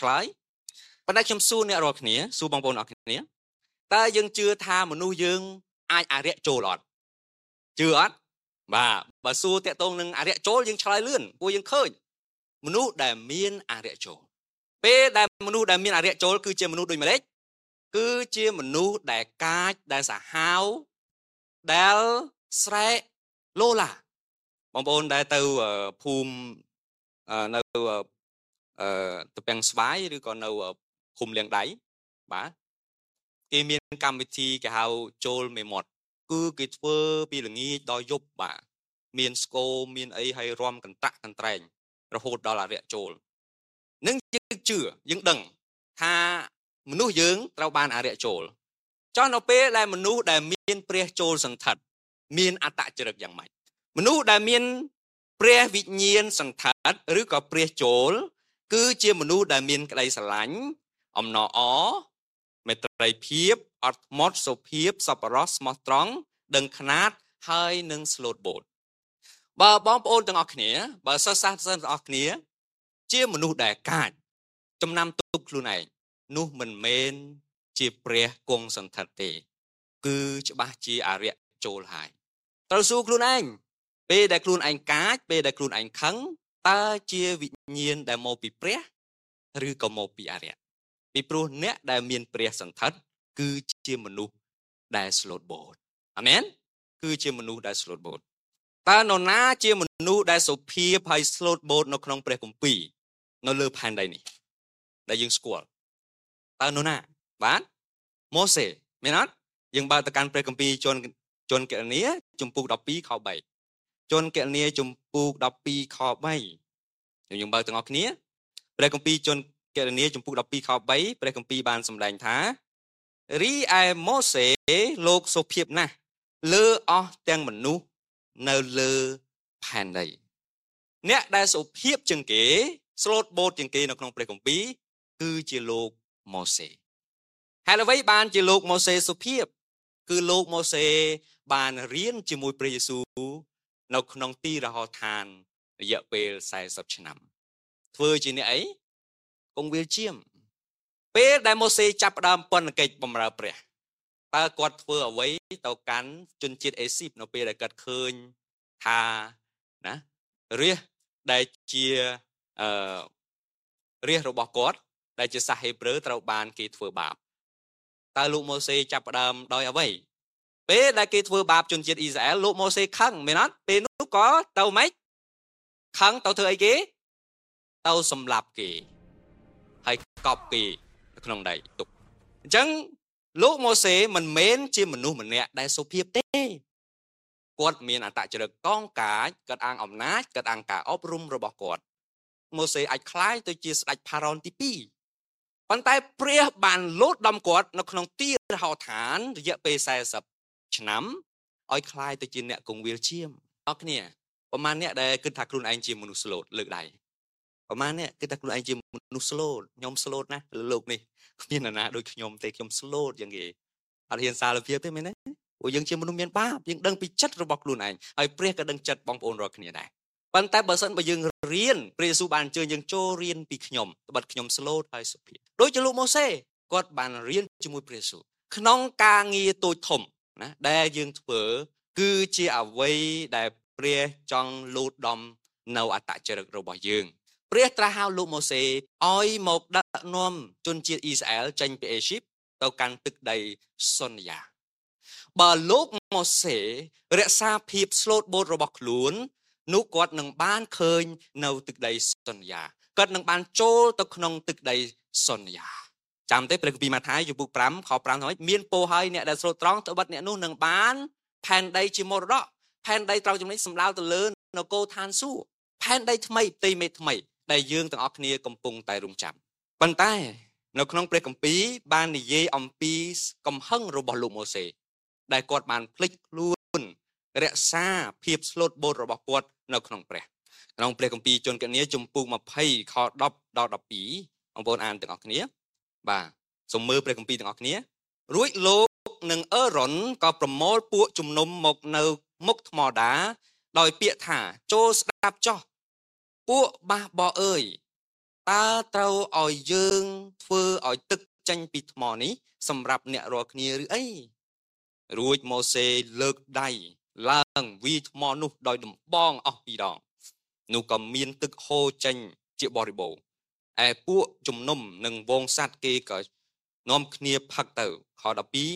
ឆ្លើយប៉ុន្តែខ្ញុំសួរអ្នករាល់គ្នាសួរបងប្អូនអរគ្នាតើយើងជឿថាមនុស្សយើងអាចអរិយចូលអត់ជឿអត់បាទបើសួរតាក់ទងនឹងអរិយចូលយើងឆ្លើយលឿនព្រោះយើងឃើញមនុស្សដែលមានអរិយចូលពេលដែលមនុស្សដែលមានអរិយចូលគឺជាមនុស្សដូចម្ដេចគឺជាមនុស្សដែលកាចដែលសាហាវដែលស្រែកឡូឡាបងប្អូនដែលទៅភូមិនៅទៅពាំងស្វាយឬក៏នៅភូមិលៀងដៃបាទគេមានកម្មវិធីគេហៅចូលមេមត់គឺគេធ្វើពីល្ងាចដល់យប់បាទមានស្គរមានអីហើយរំកន្តាក់កន្ត្រែងរហូតដល់អរិយចូលនឹងយើងជឿយើងដឹងថាមនុស្សយើងត្រូវបានអរិយចូលចុះនៅពេលដែលមនុស្សដែលមានព្រះចូលសង្ឃិតមានអត្តចរិតយ៉ាងម៉េចមនុស្សដែលមានព្រះវិញ្ញាណសង្ឃិតឬក៏ព្រះចូលគឺជាមនុស្សដែលមានក្តីស្រឡាញ់អំណរអមេត្រីភាពអត់ធ្មត់សុភាពសប្បុរសស្មោះត្រង់ដឹងខ្នាតហើយនឹងស្លូតបូតបើបងប្អូនទាំងអស់គ្នាបើសិស្សសាស្ត្រទាំងអស់គ្នាជាមនុស្សដែលកាចចំណាំទុកខ្លួនឯងនោះមិនមែនជាព្រះគង់សង្ឃិតទេគឺច្បាស់ជាអរិយចូលហើយត្រូវសួរខ្លួនឯងពេលដែលខ្លួនឯងកាចពេលដែលខ្លួនឯងខឹងតើជាវិញ្ញាណដែលមកពីព្រះឬក៏មកពីអរិយពីព្រោះអ្នកដែលមានព្រះសង្ឃិតគឺជាមនុស្សដែលស្លូតបូតអាមែនគឺជាមនុស្សដែលស្លូតបូតតើនរណាជាមនុស្សដែលសុភាពហើយស្លូតបូតនៅក្នុងព្រះគម្ពីរនៅលើផែនដីនេះដែលយើងស្គាល់តើនរណាបាទម៉ូសេមែនអត់យើងបើទៅកាន់ព្រះគម្ពីរជនគណនាជំពូក12ខ3ជនគណនាជំពូក12ខ3យើងបើទាំងអស់គ្នាព្រះគម្ពីរជនគណនាជំពូក12ខ3ព្រះគម្ពីរបានសម្ដែងថារីឯម៉ូសេលោកសុភាពណាស់លើអស់ទាំងមនុស្សនៅលើផែនដីអ្នកដែលសុភាពជាងគេស្លូតបូតជាងគេនៅក្នុងព្រះគម្ពីរគឺជាលោកម៉ូសេហេតុអ្វីបានជាលោកម៉ូសេសុភាពគឺលោកម៉ូសេបានរៀនជាមួយព្រះយេស៊ូវនៅក្នុងទីរហោឋានរយៈពេល40ឆ្នាំធ្វើជាអ្នកអីគង់វាលជាមពេលដែលម៉ូសេចាប់ផ្ដើមពន្ធកិច្ចបម្រើព្រះតើគាត់ធ្វើអ្វីទៅកាន់ជនជាតិអេស៊ីបនៅពេលដែលគាត់ឃើញថាណារាជដែលជារាជរបស់គាត់ដែលជាសាសហេប្រឺត្រូវបានគេធ្វើបាបតើលោកម៉ូសេចាប់ផ្ដើមដោយអ្វីពេលដែលគេធ្វើបាបជនជាតិអ៊ីស្រាអែលលោកម៉ូសេខឹងមែនអត់ពេលនោះក៏ទៅម៉េចខឹងទៅធ្វើអីគេទៅសម្លាប់គេហើយកប់គេនៅក្នុងដីទុកអញ្ចឹងលោកម៉ូសេមិនមែនជាមនុស្សម្នាក់ដែលសុភាពទេគាត់មានអត្តចរិតកងកាចគាត់អាងអំណាចគាត់អាងការអប់រំរបស់គាត់ម៉ូសេអាចคล้ายទៅជាស្ដេចផារ៉ុនទី2ប៉ុន្តែព្រះបានលោតដំគាត់នៅក្នុងទីរហោឋានរយៈពេល40ឆ្នាំឲ្យคล้ายទៅជាអ្នកគង្វាលឈាមអរគ្នាប្រហែលអ្នកដែលគិតថាខ្លួនឯងជាមនុស្សស្លូតលើកដៃប្រហែលអ្នកគិតថាខ្លួនឯងជាមនុស្សស្លូតខ្ញុំស្លូតណាស់លើលោកនេះគ្មាននរណាដូចខ្ញុំទេខ្ញុំស្លូតយ៉ាងគេអត់ហ៊ានសារភាពទេមែនទេព្រោះយើងជាមនុស្សមានបាបយើងដឹងពីចិត្តរបស់ខ្លួនឯងហើយព្រះក៏ដឹងចិត្តបងប្អូនរាល់គ្នាដែរប៉ុន្តែបើសិនបើយើងរៀនព្រះយេស៊ូវបានអញ្ជើញយើងចូលរៀនពីខ្ញុំត្បិតខ្ញុំស្លូតហើយសុភាពដូចជាលោកម៉ូសេគាត់បានរៀនជាមួយព្រះយេស៊ូវក្នុងការងារតូចធំណាដែលយើងធ្វើគឺជាអ្វីដែលព្រះចង់លោតដំនៅអត្តចរិតរបស់យើងព្រះត្រាស់ហៅលោកម៉ូសេឲ្យមកដឹកនាំជនជាតិអ៊ីស្រាអែលចេញពីអេស៊ីបទៅកាន់ទឹកដីសន្យាបើលោកម៉ូសេរក្សាភាពស្លូតបូតរបស់ខ្លួននោះគាត់នឹងបានឃើញនៅទឹកដីសន្យាគាត់នឹងបានចូលទៅក្នុងទឹកដីសន្យាចាំទេព្រះគម្ពីរម៉ាថាយជំពូក5ខ5nóiមានពោហើយអ្នកដែលស្លូតត្រង់ត្បិតអ្នកនោះនឹងបានផែនដីជាមរតកផែនដីត្រូវចំណេញសំដៅទៅលើនគរឋានសួគ៌ផែនដីថ្មីផ្ទៃមេថ្មីដែលយើងទាំងអស់គ្នាកំពុងតែរង់ចាំប៉ុន្តែនៅក្នុងព្រះគម្ពីរបាននិយាយអំពីកំហឹងរបស់លោកម៉ូសេដែលគាត់បានភ្លេចខ្លួនរក្សាភាពស្លូតបូតរបស់គាត់នៅក្នុងព្រះក្នុងព្រះគម្ពីរជនគណនាជំពូក20ខ10ដល់12បងប្អូនអានទាំងអស់គ្នាបាទសូមមើលព្រះគម្ពីរទាំងអស់គ្នារួចលោកនិងអឺរ៉ុនក៏ប្រមូលពួកជំនុំមកនៅមុខថ្មដាដោយពាក្យថាចូលស្ដាប់ចោះពួកបាសបោអើយតើត្រូវឲ្យយើងធ្វើឲ្យទឹកចេញពីថ្មនេះសម្រាប់អ្នករាល់គ្នាឬអីរួចម៉ូសេលើកដៃឡើងវាយថ្មនោះដោយដំបងអស់ពីរដងនោះក៏មានទឹកហូរចេញជាបរិបូរណ៍ឯពួកជំនុំនិងវងសัตว์គេក៏នាំគ្នាផឹកទៅខ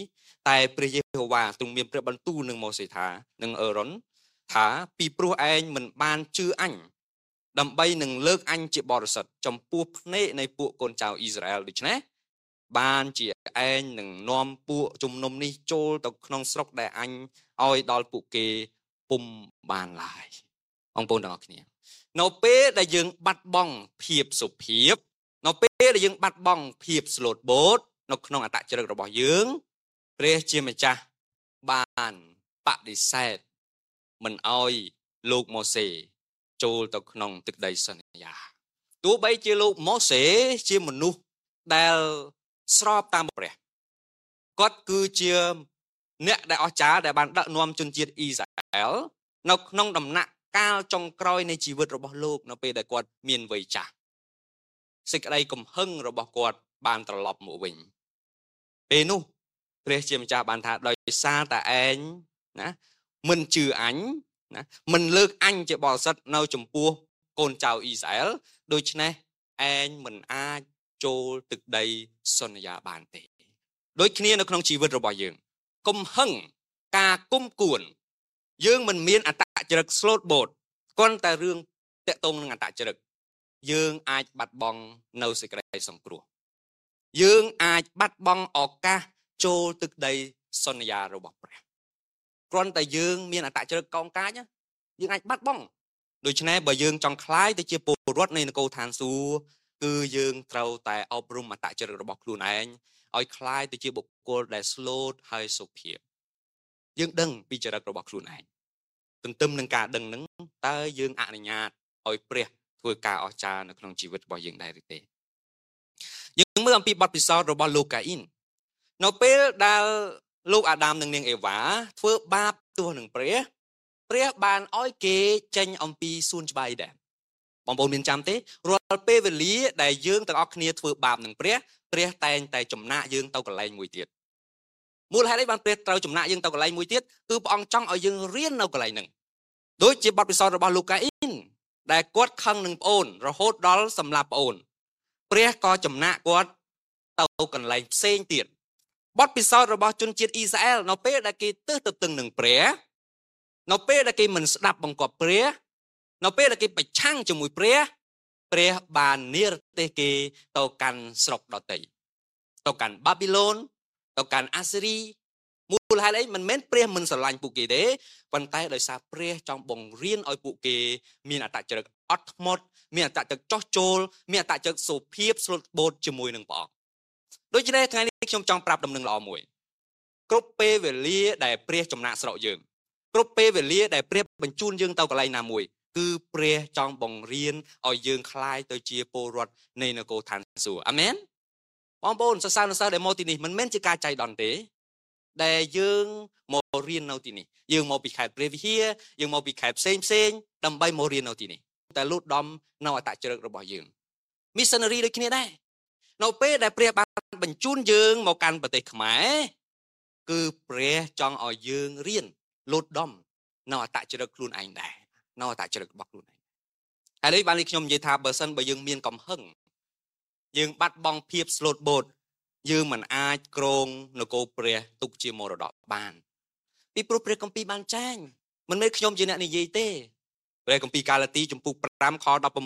12តែព្រះយេហូវ៉ាទ្រង់មានព្រះបន្ទូលនឹងម៉ូសេថានឹងអេរ៉ុនថាពីព្រោះឯងមិនបានជឿអញដើម្បីនឹងលើកអញជាបរិសុទ្ធចំពោះភ្នែកនៃពួកកូនចៅអ៊ីស្រាអែលដូច្នេះបានជាឯងនឹងនាំពួកជំនុំនេះចូលទៅក្នុងស្រុកដែលអញឲ្យដល់ពួកគេពុំបានឡើយបងប្អូនទាំងអស់គ្នានៅពេលដែលយើងបាត់បង់ភាពសុភាពនៅពេលដែលយើងបាត់បង់ភាពស្លូតបូតនៅក្នុងអត្តចរិតរបស់យើងព្រះជាម្ចាស់បានបដិសេធមិនឲ្យលោកម៉ូសេចូលទៅក្នុងទឹកដីសន្យាទោះបីជាលោកម៉ូសេជាមនុស្សដែលស្របតាមព្រះគាត់គឺជាអ្នកដែលអស្ចារ្យដែលបានដឹកនាំជនជាតិអ៊ីស្រាអែលនៅក្នុងដំណាក់កាលចុងក្រោយនៃជីវិតរបស់លោកនៅពេលដែលគាត់មានវ័យចាស់សេចក្តីកំហឹងរបស់គាត់បានត្រឡប់មកវិញពេលនោះព្រះជាម្ចាស់បានថាដោយសារតែឯងណាមិនជឿអញណាមិនលើកអញជាបរិសុទ្ធនៅចំពោះកូនចៅអ៊ីស្រាអែលដូច្នេះឯងមិនអាចចូលទឹកដីសន្យាបានទេដូចគ្នានៅក្នុងជីវិតរបស់យើងកំហឹងការគុំគួនយើងមិនមានអត្តចរិតស្លូតបូតគ្រាន់តែរឿងតាក់ទងនឹងអត្តចរិតយើងអាចបាត់បង់នៅសេចក្តីសង្គ្រោះយើងអាចបាត់បង់ឱកាសចូលទឹកដីសន្យារបស់ព្រះគ្រាន់តែយើងមានអត្តចរិតកោងកាចយើងអាចបាត់បង់ដូច្នេះបើយើងចង់ក្លាយទៅជាពលរដ្ឋនៃនគរឋានសួគ៌គឺយើងត្រូវតែអប់រំអត្តចរិតរបស់ខ្លួនឯងឲ្យក្លាយទៅជាបុគ្គលដែលស្លូតហើយសុភាពយើងដឹងពីចរិតរបស់ខ្លួនឯងទន្ទឹមនឹងការដឹងហ្នឹងតើយើងអនុញ្ញាតឲ្យព្រះធ្វើការអស្ចារ្យនៅក្នុងជីវិតរបស់យើងដែរឬទេយើងមើលអំពីបទពិសោធន៍របស់លោកកាអ៊ីននៅពេលដែលលោកអាដាមនិងនាងអេវ៉ាធ្វើបាបទោះនឹងព្រះបានឲ្យគេចេញអំពីសួនច្បារអ៊ីដែនបងប្អូនមានចាំទេរាល់ពេលវេលាដែលយើងទាំងអស់គ្នាធ្វើបាបនឹងព្រះតែងតែចំណាក់យើងទៅកន្លែងមួយទៀតមូលហេតុអីបានព្រះត្រូវចំណាក់យើងទៅកន្លែងមួយទៀតគឺព្រះអង្គចង់ឲ្យយើងរៀននៅកន្លែងហ្នឹងដូចជាបទពិសោធន៍របស់លោកកាអ៊ីនដែលគាត់ខឹងនឹងប្អូនរហូតដល់សម្លាប់ប្អូនព្រះក៏ចំណាក់គាត់ទៅកន្លែងផ្សេងទៀតបទពិសោធន៍របស់ជនជាតិអ៊ីស្រាអែលនៅពេលដែលគេទើសទៅតឹងនឹងព្រះនៅពេលដែលគេមិនស្ដាប់បង្គាប់ព្រះនៅពេលដែលគេប្រឆាំងជាមួយព្រះបាននិរទេសគេទៅកាន់ស្រុកដទៃទៅកាន់បាប៊ីឡូនទៅកាន់អាស៊ីរីមូលហេតុអីមិនមែនព្រះមិនស្រឡាញ់ពួកគេទេប៉ុន្តែដោយសារព្រះចង់បង្រៀនឲ្យពួកគេមានអត្តចរិតអត់ធ្មត់មានអត្តចរិតចោះចូលមានអត្តចរិតសុភាពស្លូតបូតជាមួយនឹងព្រះអង្គដូច្នេះថ្ងៃនេះខ្ញុំចង់ប្រាប់ដំណឹងល្អមួយគ្រប់ពេលវេលាដែលព្រះចំណាក់ស្រុកយើងគ្រប់ពេលវេលាដែលព្រះបញ្ជូនយើងទៅកន្លែងណាមួយគឺព្រះចង់បង្រៀនឲ្យយើងคล้ายទៅជាពលរដ្ឋនៃនគរឋានសួគ៌អាមែនបងប្អូនសរសើរដែលមកទីនេះមិនមែនជាការចៃដន្យទេដែលយើងមករៀននៅទីនេះយើងមកពីខេត្តព្រះវិហារយើងមកពីខេត្តផ្សេងដើម្បីមករៀននៅទីនេះតែលូតដំនៅអត្តចរិតរបស់យើង missionary ដូចគ្នាដែរនៅពេលដែលព្រះបានបញ្ជូនយើងមកកាន់ប្រទេសខ្មែរគឺព្រះចង់ឲ្យយើងរៀនលូតដំនៅអត្តចរិតខ្លួនឯងដែរនៅអត្តចរិតរបស់ខ្លួនឯងហើយនេះបានខ្ញុំនិយាយថាបើសិនបើយើងមានកំហឹងយើងបាត់បង់ភាពស្លូតបូតយើងមិនអាចគ្រងនគរព្រះទុកជាមរតកបានពីព្រោះព្រះគម្ពីរបានចែងមិនមែនខ្ញុំជាអ្នកនិយាយទេព្រះគម្ពីរកាឡាទីជំពូក5ខ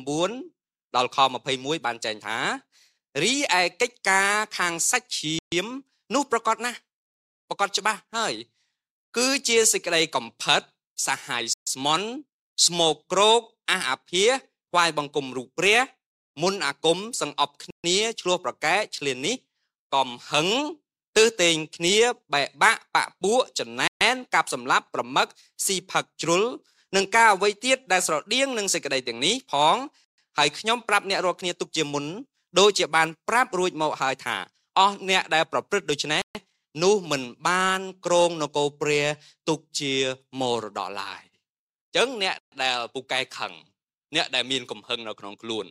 19ដល់ខ21បានចែងថារីឯកិច្ចការខាងសាច់ឈាមនោះប្រកបណាស់ប្រកបច្បាស់ហើយគឺជាសេចក្តីកំផិតសាហាយស្មន់ស្មោកគ្រោកអះអាភាសថ្វាយបង្គំរូបព្រះមុនអាគមសង្អប់គ្នាឆ្លោះប្រកែកឆ្លៀននេះកំហឹងទើសតេងគ្នាបែកបាក់បាក់ពួកចំណែនកាប់សម្លាប់ប្រមឹកស៊ីផឹកជ្រុលនឹងការអ្វីទៀតដែលស្រដៀងនឹងសេចក្តីទាំងនេះផងហើយខ្ញុំប្រាប់អ្នករាល់គ្នាទុកជាមុនដូចជាបានប្រាប់រួចមកហើយថាអស់អ្នកដែលប្រព្រឹត្តដូច្នេះនោះមិនបានគ្រងនគរព្រះទុកជាមរតកឡើយអញ្ចឹងអ្នកដែលពូកែខឹងអ្នកដែលមានកំហឹងនៅក្នុងខ្លួន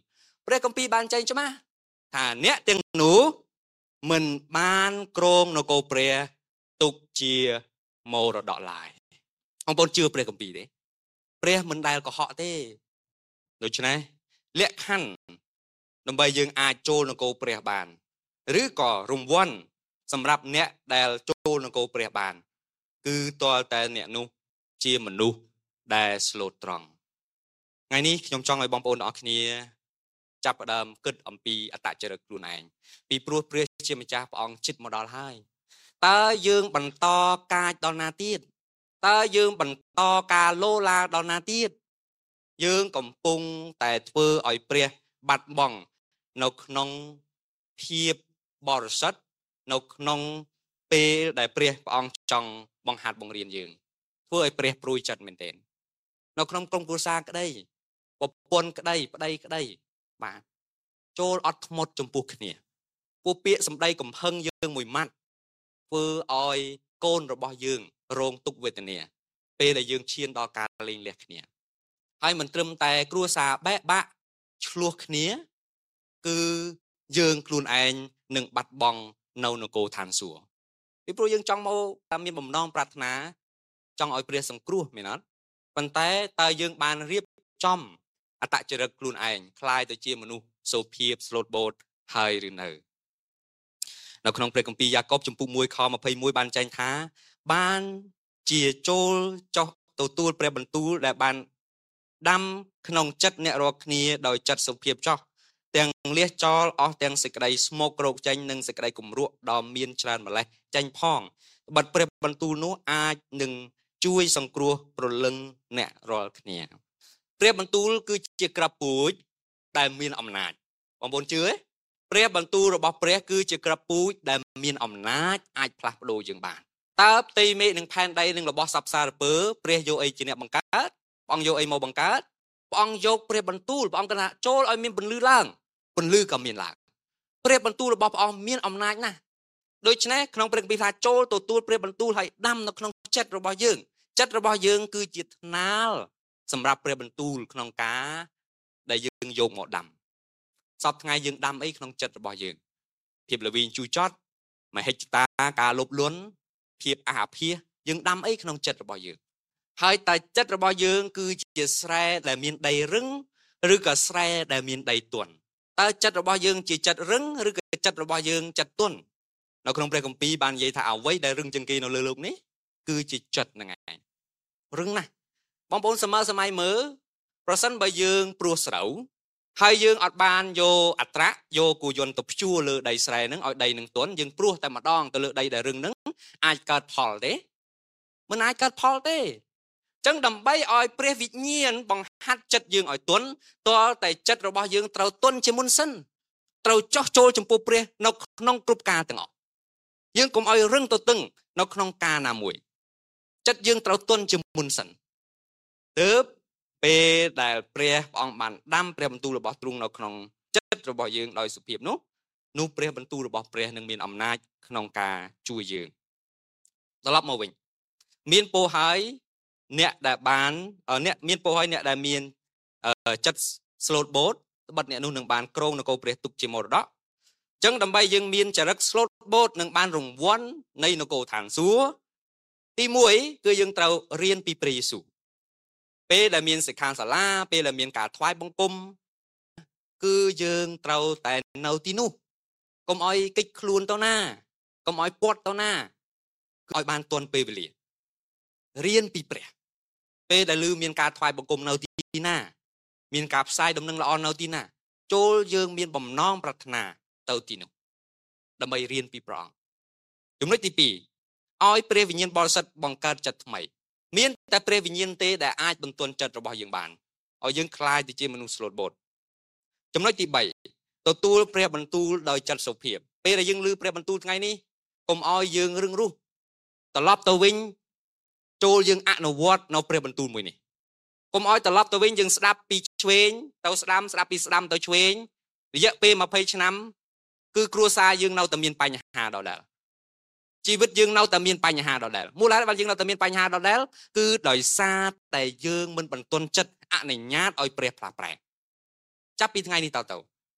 ព្រះគម្ពីរបានចែងច្បាស់ថាអ្នកទាំងនោះមិនបានក្រងនគរព្រះទុកជាមរតកឡើយបងប្អូនជឿព្រះគម្ពីរទេព្រះមិនដែលកុហកទេដូច្នេះលក្ខខណ្ឌដើម្បីយើងអាចចូលនគរព្រះបានឬក៏រង្វាន់សម្រាប់អ្នកដែលចូលនគរព្រះបានគឺទាល់តែអ្នកនោះជាមនុស្សដែលស្លូតត្រង់ថ្ងៃនេះខ្ញុំចង់ឲ្យបងប្អូនទាំងអស់គ្នាចាប់ផ្ដើមគិតអំពីអត្តចរិតខ្លួនឯងពីព្រោះព្រះជាម្ចាស់ព្រះអង្គជិតមកដល់ហើយតើយើងបន្តកាចដល់ណាទៀតតើយើងបន្តការលោឡាដល់ណាទៀតយើងកំពុងតែធ្វើឲ្យព្រះបាត់បង់នៅក្នុងភាពបរិសុទ្ធនៅក្នុងពេលដែលព្រះអង្គចង់បង្ហាត់បង្រៀនយើងធ្វើឲ្យព្រះព្រួយចិត្តមែនទែននៅក្នុងក្រុមគ្រួសារក្តីប្រពន្ធក្តីប្តីក្តីបាទចូលអត់ធ្មត់ចំពោះគ្នាពួកពាក្យសម្ដីកំហឹងយើងមួយម៉ាត់ធ្វើឲ្យកូនរបស់យើងរងទុក្ខវេទនាពេលដែលយើងឈានដល់ការលែងលះគ្នាហើយមិនត្រឹមតែគ្រួសារបែកបាក់ឆ្លោះគ្នាគឺយើងខ្លួនឯងនឹងបាត់បង់នៅនគរឋានសួគ៌ពីព្រោះយើងចង់មកតាមមានបំណងប្រាថ្នាចង់ឲ្យព្រះសង្គ្រោះមែនអត់ប៉ុន្តែតើយើងបានរៀបចំអត្តចរិតខ្លួនឯងคล้ายទៅជាមនុស្សសូភាពស្លូតបូតហើយឬនៅក្នុងព្រះគម្ពីរយ៉ាកុបជំពូក1ខ21បានចែងថាបានជាចូលចោះទទួលព្រះបន្ទូលដែលបានដាំក្នុងចិត្តអ្នករាល់គ្នាដោយចិត្តសុភាពចោះទាំងលះចោលអស់ទាំងសេចក្តីស្មោកគ្រោកចេញនិងសេចក្តីគំរក់ដ៏មានច្រើនម្លេះចេញផងបិទព្រះបន្ទូលនោះអាចនឹងជួយសង្គ្រោះប្រលឹងអ្នករាល់គ្នាព្រះបន្ទូលគឺជាក្របពូជដែលមានអំណាចបងប្អូនជឿទេព្រះបន្ទូលរបស់ព្រះគឺជាក្របពូជដែលមានអំណាចអាចផ្លាស់ប្ដូរយើងបានតើផ្ទៃមេឃនិងផែនដីនិងរបស់សព្វសារពើព្រះយកអីជាអ្នកបង្កើតព្រះអង្គយកអីមកបង្កើតព្រះអង្គយកព្រះបន្ទូលព្រះអង្គថាចូលឲ្យមានពន្លឺឡើងពន្លឺក៏មានឡើងព្រះបន្ទូលរបស់ព្រះអង្គមានអំណាចណាស់ដូច្នេះក្នុងព្រះគម្ពីរថាចូលទទួលព្រះបន្ទូលឲ្យដាំនៅក្នុងចិត្តរបស់យើងចិត្តរបស់យើងគឺជាថ្នាលសម្រាប់ព្រះបន្ទូលក្នុងការដែលយើងយកមកដាំសពថ្ងៃយើងដាំអីក្នុងចិត្តរបស់យើងភាពល្វីងជូរចត់មហិច្ឆតាការលោភលន់ភាពអះអាភាសយើងដាំអីក្នុងចិត្តរបស់យើងហើយតែចិត្តរបស់យើងគឺជាស្រែដែលមានដីរឹងឬក៏ស្រែដែលមានដីទន់តើចិត្តរបស់យើងជាចិត្តរឹងឬក៏ចិត្តរបស់យើងចិត្តទន់នៅក្នុងព្រះគម្ពីរបាននិយាយថាអ្វីដែលរឹងជាងគេនៅលើโลกនេះគឺជាចិត្តហ្នឹងឯងរឹងណាស់បងប្អូនសម័យមើលប្រសិនបើយើងព្រោះស្រូវហើយយើងអត់បានយកអត្រាយកគូយន្តទៅព្យួរលើដីស្រែហ្នឹងឲ្យដីនឹងទន់យើងព្រោះតែម្ដងទៅលើដីដែលរឹងហ្នឹងអាចកើតផលទេមិនអាចកើតផលទេចឹងដើម្បីឲ្យព្រះវិញ្ញាណបង្ហាត់ចិត្តយើងឲ្យទន់ទាល់តែចិត្តរបស់យើងត្រូវទន់ជាមុនសិនត្រូវចោះចូលចំពោះព្រះនៅក្នុងគ្រប់ការទាំងអស់យើងកុំឲ្យរឹងទៅតឹងនៅក្នុងការណាមួយចិត្តយើងត្រូវទន់ជាមុនសិនទើបពេលដែលព្រះអង្គបានដាំព្រះបន្ទូលរបស់ទ្រង់នៅក្នុងចិត្តរបស់យើងដោយសុភាពនោះព្រះបន្ទូលរបស់ព្រះនឹងមានអំណាចក្នុងការជួយយើងត្រឡប់មកវិញមានពោលហើយអ្នកដែលបានអ្នកមានពោលហើយអ្នកដែលមានចិត្តស្លូតបូតត្បិតអ្នកនោះនឹងបានគ្រងនគរព្រះទុកជាមរតកអញ្ចឹងដើម្បីយើងមានចរិតស្លូតបូតនឹងបានរង្វាន់នៃនគរឋានសួគ៌ទី1គឺយើងត្រូវរៀនពីព្រះយេស៊ូវពេលដែលមានសិក្ខាសាលាពេលដែលមានការថ្វាយបង្គំគឺយើងត្រូវតែនៅទីនោះកុំឲ្យគេចខ្លួនទៅណាកុំឲ្យពាត់ទៅណាឲ្យបានទាន់ពេលវេលារៀនពីព្រះពេលដែលឮមានការថ្វាយបង្គំនៅទីណាមានការផ្សាយដំណឹងល្អនៅទីណាចូលយើងមានបំណងប្រាថ្នាទៅទីនោះដើម្បីរៀនពីព្រះអង្គចំណុចទី2ឲ្យព្រះវិញ្ញាណបរិសុទ្ធបង្កើតចិត្តថ្មីមានតែព្រះវិញ្ញាណទេដែលអាចបន្ទន់ចិត្តរបស់យើងបានឲ្យយើងក្លាយទៅជាមនុស្សស្លូតបូតចំណុចទី3ទទួលព្រះបន្ទូលដោយចិត្តសុភាពពេលដែលយើងឮព្រះបន្ទូលថ្ងៃនេះកុំឲ្យយើងរឹងរូសត្រឡប់ទៅវិញចូលយើងអនុវត្តនៅព្រះបន្ទូលមួយនេះកុំឲ្យត្រឡប់ទៅវិញយើងស្ដាប់ពីឆ្វេងទៅស្ដាំស្ដាប់ពីស្ដាំទៅឆ្វេងរយៈពេល20ឆ្នាំគឺគ្រួសារយើងនៅតែមានបញ្ហាដដែលជីវិតយើងនៅតែមានបញ្ហាដដែលមូលហេតុដែលយើងនៅតែមានបញ្ហាដដែលគឺដោយសារតែយើងមិនបន្ទន់ចិត្តអនុញ្ញាតឲ្យព្រះផ្លាស់ប្រែចាប់ពីថ្ងៃនេះទៅ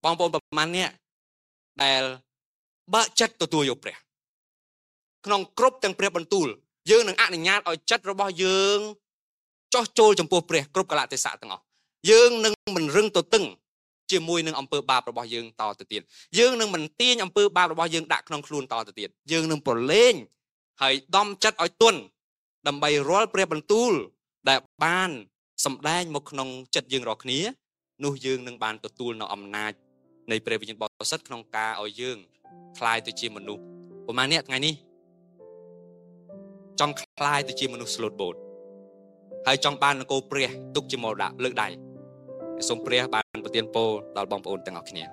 បងប្អូនប្រមាណនេះដែលបើកចិត្តទទួលយកព្រះក្នុងគ្រប់ទាំងព្រះបន្ទូលយើងនឹងអនុញ្ញាតឲ្យចិត្តរបស់យើងចោះចូលចំពោះព្រះគ្រប់កលៈទេសៈទាំងអស់យើងនឹងមិនរឹងទទឹងជាមួយនឹងអំពើបាបរបស់យើងតទៅទៀតយើងនឹងមិនទាញអំពើបាបរបស់យើងដាក់ក្នុងខ្លួនតទៅទៀតយើងនឹងប្រឡែងហើយដំចិត្តឲ្យទន់ដើម្បីរាល់ព្រះបន្ទូលដែលបានសម្ដែងមកក្នុងចិត្តយើងរាល់គ្នានោះយើងនឹងបានទទួលនៅអំណាចនៃព្រះវិញ្ញាណបរិសុទ្ធក្នុងការឲ្យយើងคล้ายទៅជាមនុស្សប្រហែលនេះថ្ងៃនេះចង់คล้ายទៅជាមនុស្សស្លូតបូតហើយចង់បាននគរព្រះទុកជាមរតកលើកដៃសូមព្រះបានប្រទានពរដល់បងប្អូនទាំងអស់គ្នា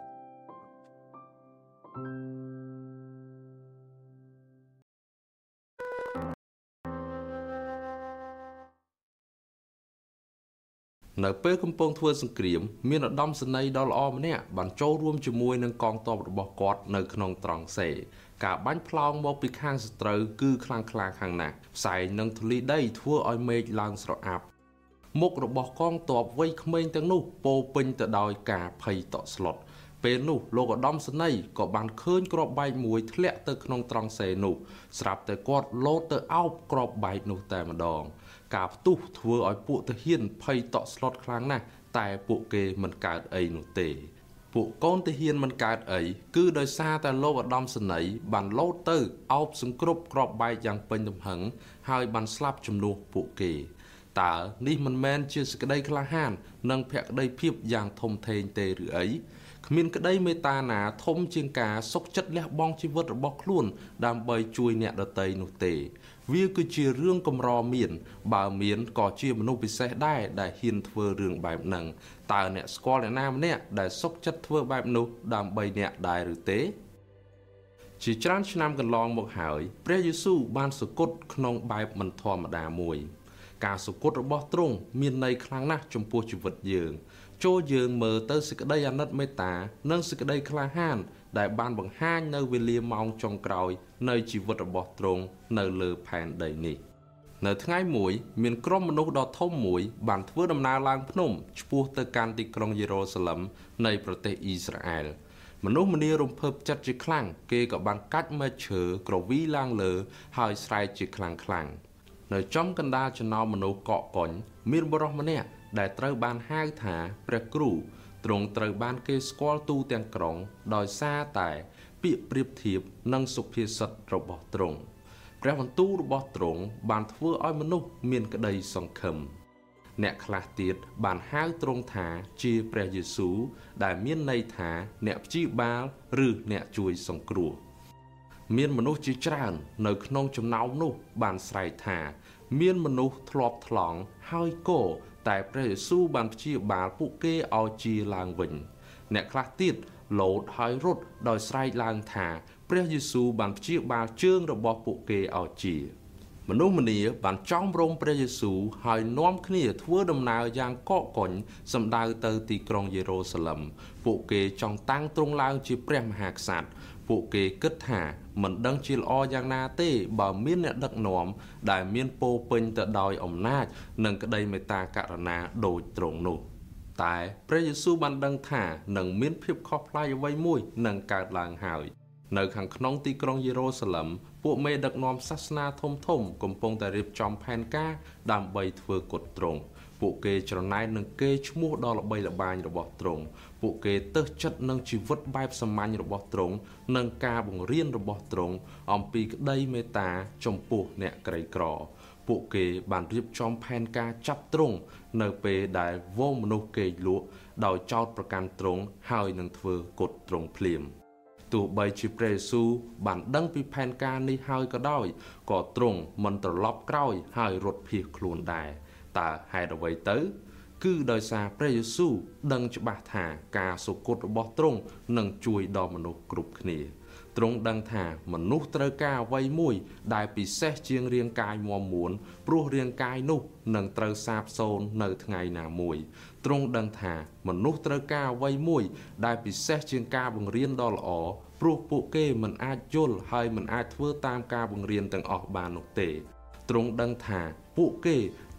នៅពេលកំពុងធ្វើសង្គ្រាមមានឧត្តមសេនីយ៍ដ៏ល្អម្នាក់បានចូលរួមជាមួយនឹងកងទ័ពរបស់គាត់នៅក្នុងត្រង់សេការបាញ់ផ្លោងមកពីខាងសត្រូវគឺខ្លាំងក្លាខាងណាស់ផ្សែងនិងធូលីដីធ្វើឲ្យមេឃឡើងស្រអាប់មុខរបស់កងទ័ពវ័យក្មេងទាំងនោះពោពេញទៅដោយការភ័យតក់ស្លុតពេលនោះលោកឧត្តមសេនីយ៍ក៏បានឃើញគ្រាប់បែកមួយធ្លាក់ទៅក្នុងត្រង់សេនោះស្រាប់តែគាត់លោតទៅអោបគ្រាប់បែកនោះតែម្ដងការផ្ទុះធ្វើឲ្យពួកទាហានភ័យតក់ស្លុតខ្លាំងណាស់តែពួកគេមិនកើតអីនោះទេពួកកូនទាហានមិនកើតអីគឺដោយសារតែលោកឧត្តមសេនីយ៍បានលោតទៅអោបសង្គ្រប់គ្រាប់បែកយ៉ាងពេញទំហឹងហើយបានស្លាប់ជំនួសពួកគេតើនេះមិនមែនជាសេចក្តីក្លាហាននិងភក្តីភាពយ៉ាងធំធេងទេឬអីគ្មានក្តីមេត្តាណាធំជាងការសុខចិត្តលះបង់ជីវិតរបស់ខ្លួនដើម្បីជួយអ្នកដទៃនោះទេវាគឺជារឿងកម្រមានបើមានក៏ជាមនុស្សពិសេសដែរដែលហ៊ានធ្វើរឿងបែបហ្នឹងតើអ្នកស្គាល់អ្នកណាម្នាក់ដែលសុខចិត្តធ្វើបែបនោះដើម្បីអ្នកដែរឬទេជាច្រើនឆ្នាំកន្លងមកហើយព្រះយេស៊ូវបានសគត់ក្នុងបែបមិនធម្មតាមួយការសគត់របស់ទ្រង់មានន័យខ្លាំងណាស់ចំពោះជីវិតយើងចូលយើងមើលទៅសេចក្តីអាណិតមេត្តានិងសេចក្តីក្លាហានដែលបានបង្ហាញនៅវេលាម៉ោងចុងក្រោយនៃជីវិតរបស់ទ្រង់នៅលើផែនដីនេះនៅថ្ងៃមួយមានក្រុមមនុស្សដ៏ធំមួយបានធ្វើដំណើរឡើងភ្នំឆ្ពោះទៅកាន់ទីក្រុងយេរូសាឡឹមនៃប្រទេសអ៊ីស្រាអែលមនុស្សម្នារំភើបចិត្តជាខ្លាំងគេក៏បានកាច់មែកឈើក្រវីឡើងលើហើយស្រែកជាខ្លាំងនៅចំកណ្ដាលចំណោមមនុស្សកកកុញមានបុរសម្នាក់ដែលត្រូវបានហៅថាព្រះគ្រូទ្រង់ត្រូវបានគេស្គាល់ទូទាំងក្រុងដោយសារតែពាក្យប្រៀបធៀបនិងសុភាសិតរបស់ទ្រង់ព្រះបន្ទូលរបស់ទ្រង់បានធ្វើឲ្យមនុស្សមានក្តីសង្ឃឹមអ្នកខ្លះទៀតបានហៅទ្រង់ថាជាព្រះយេស៊ូវដែលមានន័យថាអ្នកព្យាបាលឬអ្នកជួយសង្គ្រោះមានមនុស្សជាច្រើននៅក្នុងចំណោមនោះបានស្រែកថាមានមនុស្សធ្លាប់ថ្លង់ហើយក៏តែព្រះយេស៊ូវបានព្យាបាលពួកគេឲ្យជាឡើងវិញអ្នកខ្លះទៀតលោតហើយរត់ដោយស្រែកឡើងថាព្រះយេស៊ូវបានព្យាបាលជើងរបស់ពួកគេឲ្យជាមនុស្សម្នាបានចង់រំព្រះយេស៊ូវហើយនាំគ្នាធ្វើដំណើរយ៉ាងកកកុញសម្ដៅទៅទីក្រុងយេរូសាឡឹមពួកគេចង់តាំងទ្រង់ឡើងជាព្រះមហាក្សត្រពួកគេគិតថាមិនដឹងជាល្អយ៉ាងណាទេបើមានអ្នកដឹកនាំដែលមានពោពេញទៅដោយអំណាចនិងក្តីមេត្តាករុណាដូចទ្រង់នោះតែព្រះយេស៊ូវបានដឹងថានឹងមានភាពខុសប្លែកអ្វីមួយនឹងកើតឡើងហើយនៅខាងក្នុងទីក្រុងយេរូសាឡឹមពួកមេដឹកនាំសាសនាធំកំពុងតែរៀបចំផែនការដើម្បីធ្វើគុតទ្រង់ពួកគេច្រណែននឹងគេឈ្មោះដ៏ល្បីល្បាញរបស់ទ្រង់ពួកគេទើសចិត្តនឹងជីវិតបែបសាមញ្ញរបស់ទ្រង់និងការបង្រៀនរបស់ទ្រង់អំពីក្តីមេត្តាចំពោះអ្នកក្រីក្រពួកគេបានរៀបចំផែនការចាប់ទ្រង់នៅពេលដែលវងមនុស្សគេលក់ដោយចោទប្រកាន់ទ្រង់ហើយនឹងធ្វើគុតទ្រង់ភ្លាមទោះបីជាព្រះយេស៊ូវបានដឹងពីផែនការនេះហើយក៏ដោយក៏ទ្រង់មិនត្រឡប់ក្រោយហើយរត់ភៀសខ្លួនដែរតើហេតុអ្វីទៅគឺដោយសារព្រះយេស៊ូវដឹងច្បាស់ថាការសុគតរបស់ទ្រង់នឹងជួយដល់មនុស្សគ្រប់គ្នាទ្រង់ដឹងថាមនុស្សត្រូវការអ្វីមួយដែលពិសេសជាងរាងកាយមាំមួនព្រោះរាងកាយនោះនឹងត្រូវសាបសូន្យនៅថ្ងៃណាមួយទ្រង់ដឹងថាមនុស្សត្រូវការអ្វីមួយដែលពិសេសជាងការបង្រៀនដ៏ល្អព្រោះពួកគេមិនអាចយល់ហើយមិនអាចធ្វើតាមការបង្រៀនទាំងអស់បាននោះទេទ្រង់ដឹងថាពួកគេ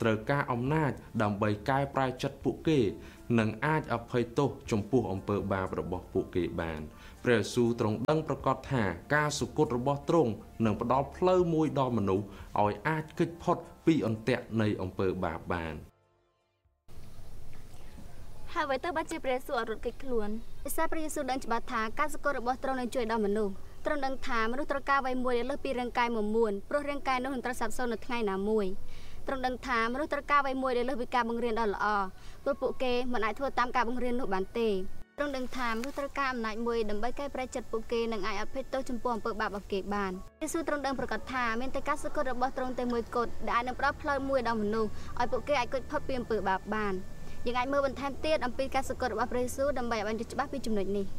ត្រូវការអំណាចដើម្បីកែប្រែចិត្តពួកគេនិងអាចអភ័យទោសចំពោះអំពើបាបរបស់ពួកគេបានព្រះយេស៊ូវទ្រង់ដឹងប្រកាសថាការសុគតរបស់ទ្រង់នឹងផ្ដល់ផ្លូវមួយដល់មនុស្សឲ្យអាចគេចផុតពីអន្ទាក់នៃអំពើបាបបានហើយអ្វីទៅបានជាព្រះយេស៊ូវអត់រត់គេចខ្លួនដោយសារព្រះយេស៊ូវដឹងច្បាស់ថាការសុគតរបស់ទ្រង់នឹងជួយដល់មនុស្សទ្រង់ដឹងថាមនុស្សត្រូវការអ្វីមួយដែលលើសពីរាងកាយមួយមួនព្រោះរាងកាយនោះនឹងត្រូវសាបសូន្យនៅថ្ងៃណាមួយទ្រង់ដឹងថាមនុស្សត្រូវការអ្វីមួយដែលលើសពីការបង្រៀនដ៏ល្អព្រោះពួកគេមិនអាចធ្វើតាមការបង្រៀននោះបានទេទ្រង់ដឹងថាមនុស្សត្រូវការអំណាចមួយដើម្បីកែប្រែចិត្តពួកគេនិងអាចអភ័យទោសចំពោះអំពើបាបរបស់គេបានយេស៊ូវទ្រង់ដឹងប្រកាសថាមានតែការសុគតរបស់ទ្រង់តែមួយគត់ដែលអាចនឹងផ្ដល់ផ្លូវមួយដល់មនុស្សឲ្យពួកគេអាចគេចផុតពីអំពើបាបបានយើងអាចមើលបន្ថែមទៀតអំពីការសុគតរបស់ព្រះយេស៊ូវដើម្បីឲ្យបានយល់ច្បាស់ពីចំណុចនេះ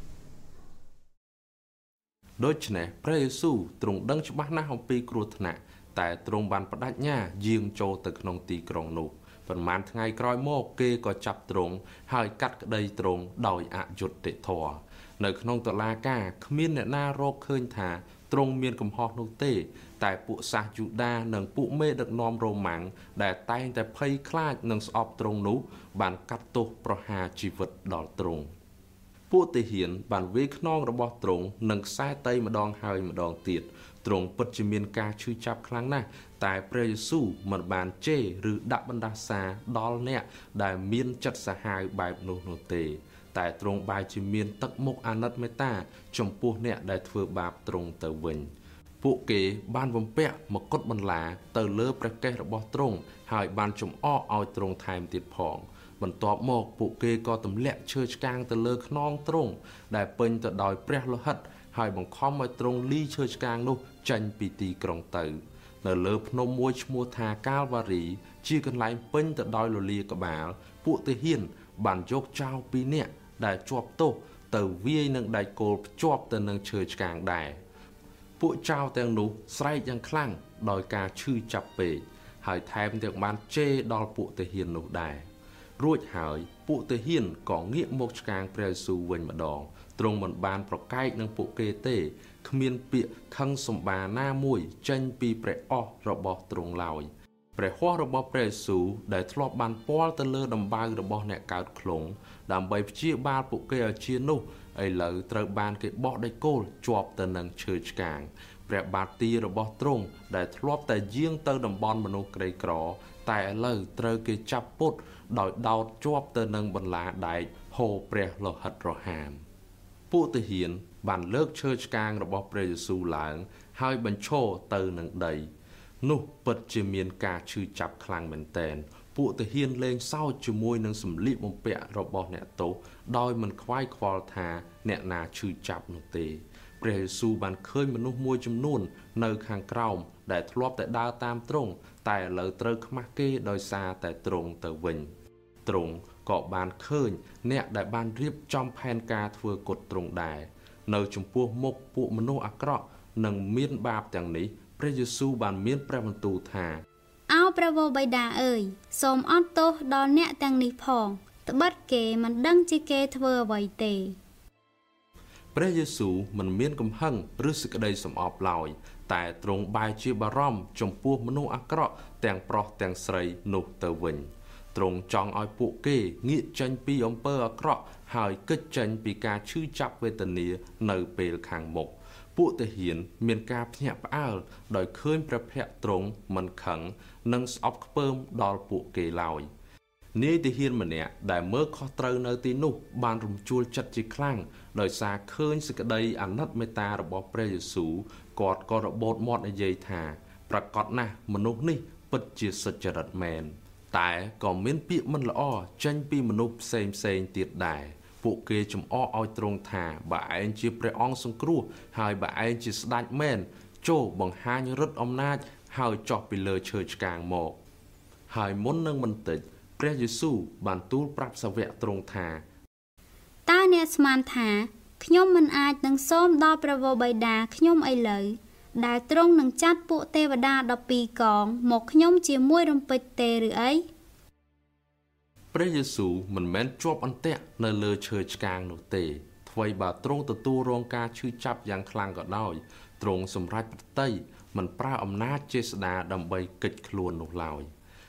ដូច្នេះព្រះយេស៊ូវទ្រង់ដឹងច្បាស់ណាស់អំពីគ្រោះថ្នាក់តែទ្រង់បានបដិញ្ញាយាងចូលទៅក្នុងទីក្រុងនោះប៉ុន្មានថ្ងៃក្រោយមកគេក៏ចាប់ទ្រង់ហើយកាត់ក្តីទ្រង់ដោយអយុត្តិធម៌នៅក្នុងតុលាការគ្មានអ្នកណារកឃើញថាទ្រង់មានកំហុសនោះទេតែពួកសាសយូដានិងពួកមេដឹកនាំរ៉ូម៉ាំងដែលតែងតែភ័យខ្លាចនឹងស្អប់ទ្រង់នោះបានកាត់ទោសប្រហារជីវិតដល់ទ្រង់ពួកទាហានបានវាយខ្នងរបស់ទ្រង់និងខ្សែតីម្ដងហើយម្ដងទៀតទ្រង់ពិតជាមានការឈឺចាប់ខ្លាំងណាស់តែព្រះយេស៊ូវមិនបានជេរឬដាក់បណ្ដាសាដល់អ្នកដែលមានចិត្តសាហាវបែបនោះទេតែទ្រង់បែរជាមានទឹកមុខអាណិតមេត្តាចំពោះអ្នកដែលធ្វើបាបទ្រង់ទៅវិញពួកគេបានបំពាក់មកុដបន្លាទៅលើព្រះកេសរបស់ទ្រង់ហើយបានចំអកឲ្យទ្រង់ថែមទៀតផងបន្ទាប់មកពួកគេក៏ទម្លាក់ឈើឆ្កាងទៅលើខ្នងទ្រង់ដែលពេញទៅដោយព្រះលោហិតហើយបង្ខំឲ្យទ្រង់លីឈើឆ្កាងនោះចេញពីទីក្រុងទៅនៅលើភ្នំមួយឈ្មោះថាកាល់វ៉ារីជាកន្លែងពេញទៅដោយលលាក្បាលពួកទាហានបានយកចោរពីរនាក់ដែលជាប់ទោសទៅវាយនឹងដែកគោលភ្ជាប់ទៅនឹងឈើឆ្កាងដែរពួកចោរទាំងនោះស្រែកយ៉ាងខ្លាំងដោយការឈឺចាប់ពេកហើយថែមទាំងបានជេរដល់ពួកទាហាននោះដែររួចហើយពួកទាហានក៏ងាកមកឆ្កាងព្រះយេស៊ូវវិញម្ដងទ្រង់មិនបានប្រកែកនឹងពួកគេទេគ្មានពាក្យខឹងសម្បាណាមួយចេញពីព្រះអស់របស់ទ្រង់ឡើយព្រះហស្ថរបស់ព្រះយេស៊ូវដែលធ្លាប់បានពាល់ទៅលើដំបៅរបស់អ្នកកើតខ្លងដើម្បីព្យាបាលពួកគេឲ្យជានោះឥឡូវត្រូវបានគេបោះដែកគោលជាប់ទៅនឹងឈើឆ្កាងព្រះបាទទីរបស់ទ្រង់ដែលធ្លាប់តែយាងទៅតំបន់មនុស្សក្រីក្រតែឥឡូវត្រូវគេចាប់ពុតដោយដោតជាប់ទៅនឹងបន្លាដែកហូរព្រះលោហិតរហាមពួកទាហានបានលើកឈើឆ្កាងរបស់ព្រះយេស៊ូវឡើងហើយបញ្ឈរទៅនឹងដីនោះពិតជាមានការឈឺចាប់ខ្លាំងមែនទែនពួកទាហានលេងសើចជាមួយនឹងសម្លៀកបំពាក់របស់អ្នកទោសដោយមិនខ្វាយខ្វល់ថាអ្នកណាឈឺចាប់នោះទេព្រះយេស៊ូវបានឃើញមនុស្សមួយចំនួននៅខាងក្រោមដែលធ្លាប់តែដើរតាមទ្រង់តែឥឡូវត្រូវខ្មាស់គេដោយសារតែទ្រង់ទៅវិញទ្រង់ក៏បានឃើញអ្នកដែលបានរៀបចំផែនការធ្វើគុតទ្រង់ដែរនៅចំពោះមុខពួកមនុស្សអាក្រក់និងមានបាបទាំងនេះព្រះយេស៊ូវបានមានព្រះបន្ទូលថាអោព្រះវរបិតាអើយសូមអត់ទោសដល់អ្នកទាំងនេះផងត្បិតគេមិនដឹងជាគេធ្វើអ្វីទេព្រះយេស៊ូវមិនមានកំហឹងឬសេចក្តីសម្អប់ឡើយតែទ្រង់បែរជាបារម្ភចំពោះមនុស្សអាក្រក់ទាំងប្រុសទាំងស្រីនោះទៅវិញទ្រង់ចង់ឲ្យពួកគេងាកចេញពីអំពើអាក្រក់ហើយគេចចេញពីការឈឺចាប់វេទនានៅពេលខាងមុខពួកទាហានមានការភ្ញាក់ផ្អើលដោយឃើញព្រះភ័ក្ត្រទ្រង់មិនខឹងនិងស្អប់ខ្ពើមដល់ពួកគេឡើយនាយទាហានម្នាក់ដែលមើលខុសត្រូវនៅទីនោះបានរំជួលចិត្តជាខ្លាំងដោយសារឃើញសេចក្តីអាណិតមេត្តារបស់ព្រះយេស៊ូវគាត់ក៏របូតមាត់និយាយថាប្រកាសណាស់មនុស្សនេះពិតជាសុចរិតមែនតែក៏មានពាក្យមិនល្អចេញពីមនុស្សផ្សេងទៀតដែរពួកគេចំអកឲ្យទ្រង់ថាបើឯងជាព្រះអង្គសង្គ្រោះហើយបើឯងជាស្ដេចមែនចូលបង្ហាញឫទ្ធិអំណាចហើយចុះពីលើឈើឆ្កាងមកហើយមុននឹងបន្តិចព្រះយេស៊ូវបានទូលប្រាប់សាវកទ្រង់ថាតើអ្នកស្មានថាខ្ញុំមិនអាចនឹងសូមដល់ព្រះវរបិតាខ្ញុំឥឡូវដែលទ្រង់នឹងចាត់ពួកទេវតា12កងមកខ្ញុំជាមួយរំពេចទេឬអីព្រះយេស៊ូវមិនមែនជាប់អន្ទាក់នៅលើឈើឆ្កាងនោះទេថ្វីបើទ្រង់ទទួលរងការឈឺចាប់យ៉ាងខ្លាំងក៏ដោយទ្រង់សម្រេចប្រតិយមិនប្រើអំណាចចេស្តាដើម្បីគេចខ្លួននោះឡើយ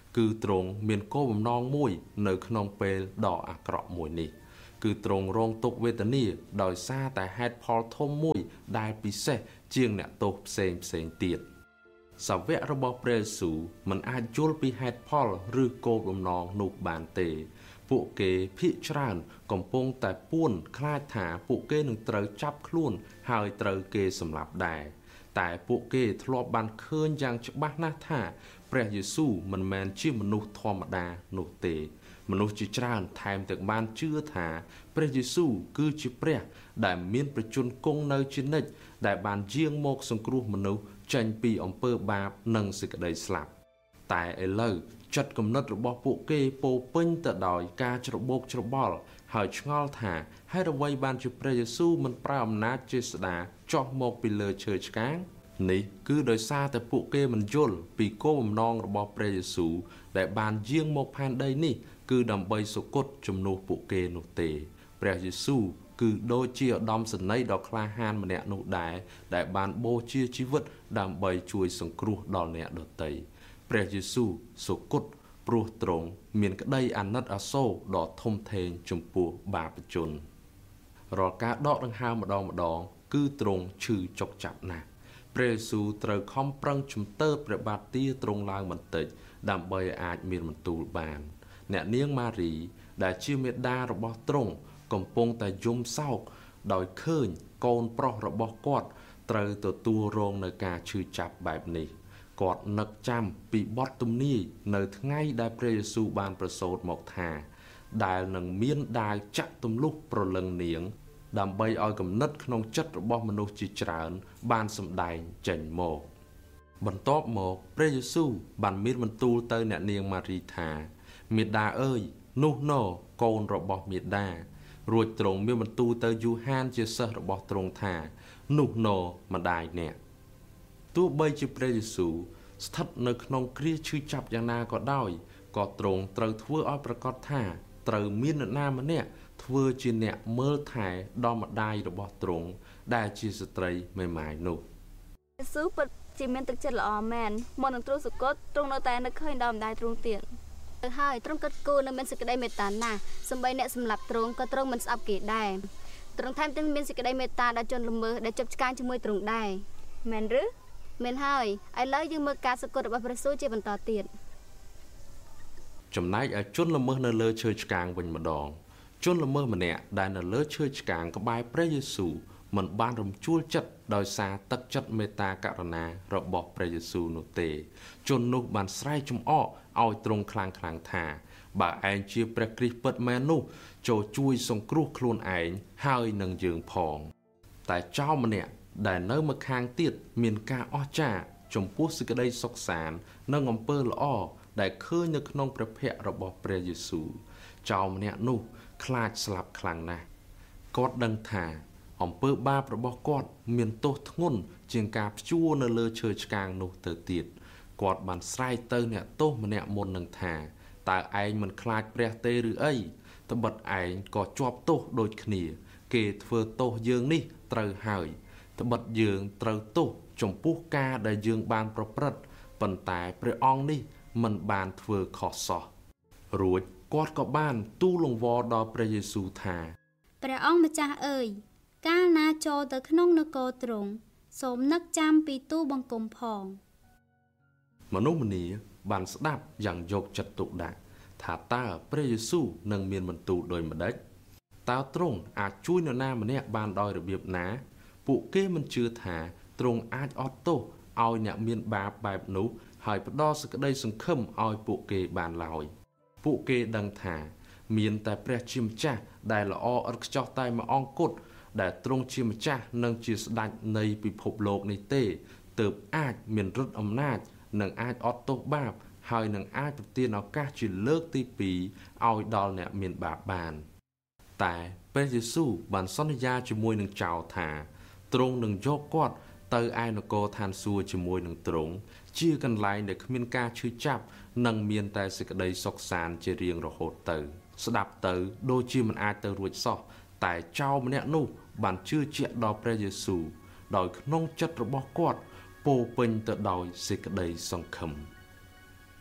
គឺទ្រង់មានគោលបំណងមួយនៅក្នុងពេលដ៏អាក្រក់មួយនេះគឺទ្រង់រងទុក្ខវេទនាដោយសារតែហេតុផលធំមួយដែលពិសេសជាងអ្នកទោសផ្សេងទៀតសាវករបស់ព្រះយេស៊ូវមិនអាចយល់ពីហេតុផលឬគោលបំណងនោះបានទេពួកគេភាគច្រើនកំពុងតែពួនខ្លាចថាពួកគេនឹងត្រូវចាប់ខ្លួនហើយត្រូវគេសម្លាប់ដែរតែពួកគេធ្លាប់បានឃើញយ៉ាងច្បាស់ណាស់ថាព្រះយេស៊ូវមិនមែនជាមនុស្សធម្មតានោះទេមនុស្សជាច្រើនថែមទាំងបានជឿថាព្រះយេស៊ូវគឺជាព្រះដែលមានប្រជញ្ញគង់នៅជានិច្ចដែលបានយាងមកសង្គ្រោះមនុស្សចេញពីអំពើបាបនិងសេចក្តីស្លាប់តែឥឡូវចិត្តគំនិតរបស់ពួកគេពោពេញទៅដោយការច្របូកច្របល់ហើយឆ្ងល់ថាហេតុអ្វីបានជាព្រះយេស៊ូវមិនប្រើអំណាចចេស្តាចុះមកពីលើឈើឆ្កាងនេះគឺដោយសារតែពួកគេមិនយល់ពីគោលបំណងរបស់ព្រះយេស៊ូវដែលបានយាងមកផែនដីនេះគឺដើម្បីសុគតជំនួសពួកគេនោះទេព្រះយេស៊ូវគឺដូចជាឧត្តមសេនីយ៍ដ៏ក្លាហានម្នាក់នោះដែរដែលបានបូជាជីវិតដើម្បីជួយសង្គ្រោះដល់អ្នកដទៃព្រះយេស៊ូវសុគតព្រោះទ្រង់មានក្តីអាណិតអាសូរដ៏ធំធេងចំពោះបាបជនរាល់ការដកដង្ហើមម្ដងគឺទ្រង់ឈឺចុកចាប់ណាស់ព្រះយេស៊ូវត្រូវខំប្រឹងជំទើបព្រះបាទទាទ្រង់ឡើងបន្តិចដើម្បីអាចមានបន្ទូលបានអ្នកនាងម៉ារីដែលជាមេដារបស់ទ្រង់កំពុងតែយំសោកដោយឃើញកូនប្រុសរបស់គាត់ត្រូវទទួលរងនៅការឈឺចាប់បែបនេះគាត់នឹកចាំពីបទទំនាយនៅថ្ងៃដែលព្រះយេស៊ូវបានប្រសូតមកថាដែលនឹងមានដាវចាក់ទម្លុះប្រលឹងនាងដើម្បីឲ្យគំនិតក្នុងចិត្តរបស់មនុស្សជាច្រើនបានសម្ដែងចេញមកបន្ទាប់មកព្រះយេស៊ូវបានមានបន្ទូលទៅអ្នកនាងម៉ារីថាមេដាអើយនោះណកូនរបស់មេដារួចទ្រង់មានបន្ទូលទៅយូហានជាសិស្សរបស់ទ្រង់ថានោះណម្ដាយអ្នកទោះបីជាព្រះយេស៊ូវស្ថិតនៅក្នុងគ្រាឈឺចាប់យ៉ាងណាក៏ដោយក៏ទ្រង់ត្រូវធ្វើឲ្យប្រកាសថាត្រូវមាននរណាម្នាក់ធ្វើជាអ្នកមើលថែដល់ម្ដាយរបស់ទ្រង់ដែលជាស្ត្រីមេម៉ាយនោះយេស៊ូវពិតជាមានទឹកចិត្តល្អមែនមកនឹងទ្រង់សុគតទ្រង់នៅតែនឹកឃើញដល់ម្ដាយទ្រង់ទៀតទៅហើយទ្រង់គិតគូរនៅមានសេចក្តីមេត្តាណាស់សម្បីអ្នកសម្លាប់ទ្រង់ក៏ទ្រង់មិនស្អប់គេដែរទ្រង់ថែមទាំងមានសេចក្តីមេត្តាដល់ជនល្មើសដែលជាប់ឆ្កាងជាមួយទ្រង់ដែរមែនឬមែនហើយឥឡូវយើងមើលការសុគតរបស់ព្រះយេស៊ូវជាបន្តទៀតចំណែកឲ្យជនល្មើសនៅលើឈើឆ្កាងវិញម្ដងជនល្មើសម្នាក់ដែលនៅលើឈើឆ្កាងក្បែរព្រះយេស៊ូវមិនបានរំជួលចិត្តដោយសារទឹកចិត្តមេត្តាករុណារបស់ព្រះយេស៊ូវនោះទេជននោះបានស្រែកចំអកឲ្យទ្រង់ខ្លាំងថាបើឯងជាព្រះគ្រីស្ទពិតមែននោះចូលជួយសង្គ្រោះខ្លួនឯងហើយនឹងយើងផងតែចោរម្នាក់ដែលនៅម្ខាងទៀតមានការអស្ចារ្យចំពោះសេចក្តីសុខសាន្តនិងអំពើល្អដែលឃើញនៅក្នុងព្រះភ័ក្ត្ររបស់ព្រះយេស៊ូវចោរម្នាក់នោះខ្លាចស្លាប់ខ្លាំងណាស់គាត់ដឹងថាអំពើបាបរបស់គាត់មានទោសធ្ងន់ជាងការព្យួរនៅលើឈើឆ្កាងនោះទៅទៀតគាត់បានស្រែកទៅអ្នកទោសម្នាក់មុននឹងថាតើឯងមិនខ្លាចព្រះទេឬអីត្បិតឯងក៏ជាប់ទោសដូចគ្នាគេធ្វើទោសយើងនេះត្រូវហើយត្បិតយើងត្រូវទោសចំពោះការដែលយើងបានប្រព្រឹត្តប៉ុន្តែព្រះអង្គនេះមិនបានធ្វើខុសសោះរួចគាត់ក៏បានទូលលង្វរដល់ព្រះយេស៊ូវថាព្រះអង្គម្ចាស់អើយកាលណាចូលទៅក្នុងនគរទ្រង់សូមនឹកចាំពីទូលបង្គំផងមនុស្សម្នាបានស្ដាប់យ៉ាងយកចិត្តទុកដាក់ថាតើព្រះយេស៊ូវនឹងមានបន្ទូលដូចម្ដេចតើទ្រង់អាចជួយនរណាម្នាក់បានដោយរបៀបណាពួកគេមិនជឿថាទ្រង់អាចអត់ទោសឲ្យអ្នកមានបាបបែបនោះហើយផ្ដល់សេចក្តីសង្ឃឹមឲ្យពួកគេបានឡើយពួកគេដឹងថាមានតែព្រះជាម្ចាស់ដែលល្អឥតខ្ចោះតែមួយអង្គគត់ដែលទ្រង់ជាម្ចាស់និងជាស្ដេចនៃពិភពលោកនេះទេទើបអាចមានឫទ្ធិអំណាចនិងអាចអត់ទោសបាបហើយនឹងអាចប្រទានឱកាសជាលើកទី2ឲ្យដល់អ្នកមានបាបបានតែព្រះយេស៊ូវបានសន្យាជាមួយនឹងចៅថាទ្រង់នឹងយកគាត់ទៅឯនគរឋានសួគ៌ជាមួយនឹងទ្រង់ជាកន្លែងដែលគ្មានការឈឺចាប់និងមានតែសេចក្តីសុខសាន្តជារៀងរហូតទៅស្ដាប់ទៅដូចជាមិនអាចទៅរួចសោះតែចៅម្នាក់នោះបានជឿជាក់ដល់ព្រះយេស៊ូវដោយក្នុងចិត្តរបស់គាត់ពោពេញទៅដោយសេចក្តីសង្ឃឹម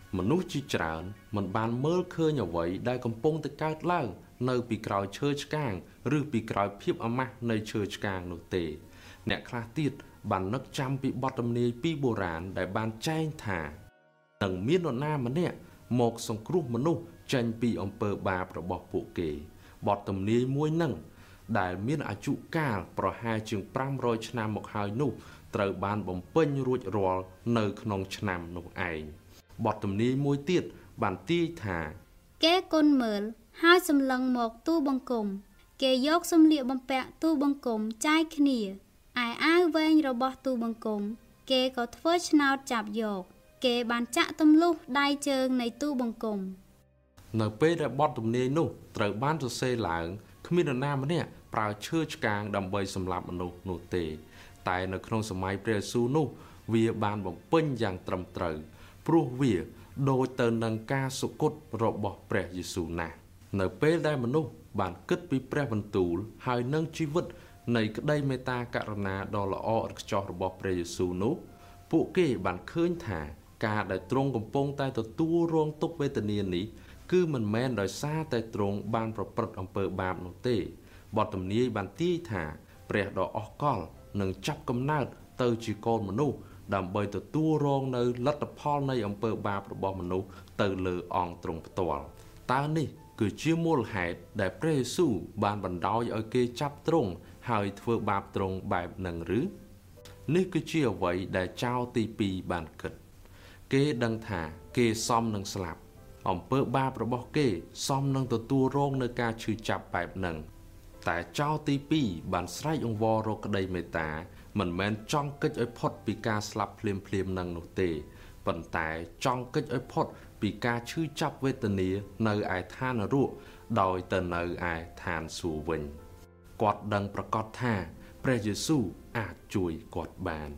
មនុស្សជាច្រើនមិនបានមើលឃើញអ្វីដែលកំពុងតែកើតឡើងនៅពីក្រោយឈើឆ្កាងឬពីក្រោយភាពអាម៉ាស់នៃឈើឆ្កាងនោះទេអ្នកខ្លះទៀតបាននឹកចាំពីបទទំនាយពីបុរាណដែលបានចែងថានឹងមាននរណាម្នាក់មកសង្គ្រោះមនុស្សចេញពីអំពើបាបរបស់ពួកគេបទទំនាយមួយនឹងដែលមានអាយុកាលប្រហែលជាង500ឆ្នាំមកហើយនោះត្រូវបានបំពេញរួចរាល់នៅក្នុងឆ្នាំនោះឯងបទទំនាយមួយទៀតបានទាយថាគេគុណមើលហើយសម្លឹងមកទូបង្គំគេយកសម្លៀកបំពាក់ទូបង្គំចាយគ្នាឯអាវវែងរបស់ទូបង្គំគេក៏ធ្វើឆ្នោតចាប់យកគេបានចាក់ទម្លុះដៃជើងនៃទូបង្គំនៅពេលដែលបទទំនាយនោះត្រូវបានសរសេរឡើងគ្មាននរណាម្នាក់ប្រើឈើឆ្កាងដើម្បីសម្លាប់មនុស្សនោះទេតែនៅក្នុងសម័យព្រះយេស៊ូវនោះវាបានបំពេញយ៉ាងត្រឹមត្រូវព្រោះវាដូចទៅនឹងការសុគតរបស់ព្រះយេស៊ូវណាស់នៅពេលដែលមនុស្សបានគិតពីព្រះបន្ទូលហើយនឹងជីវិតនៃក្តីមេត្តាករុណាដ៏ល្អឥតខ្ចោះរបស់ព្រះយេស៊ូវនោះពួកគេបានឃើញថាការដែលទ្រង់កំពុងតែទទួលរងទុក្ខវេទនានេះគឺមិនមែនដោយសារតែទ្រង់បានប្រព្រឹត្តអំពើបាបនោះទេបទទំនាយបានទាយថាព្រះដ៏អស់កលនឹងចាប់កំណើតទៅជាកូនមនុស្សដើម្បីទទួលរងនៅលទ្ធផលនៃអំពើបាបរបស់មនុស្សទៅលើអង្គទ្រង់ផ្ទាល់តើនេះគឺជាមូលហេតុដែលព្រះយេស៊ូវបានបណ្ដោយឲ្យគេចាប់ទ្រង់ហើយធ្វើបាបទ្រង់បែបនឹងឬនេះគឺជាអ្វីដែលចៅទី2បានគិតគេដឹងថាគេសមនឹងស្លាប់អំពើបាបរបស់គេសមនឹងទទួលរងនៅការឈឺចាប់បែបនឹងតែចៅទី2បានស្រែកអង្វររកក្តីមេត្តាមិនមែនចង់កិច្ចឲ្យផុតពីការស្លាប់ភ្លាមៗនឹងនោះទេប៉ុន្តែចង់កិច្ចឲ្យផុតពីការឈឺចាប់វេទនានៅឯឋាននរកដោយទៅនៅឯឋានសួគ៌វិញគាត់ដឹងប្រកាសថាព្រះយេស៊ូវអាចជួយគាត់បាន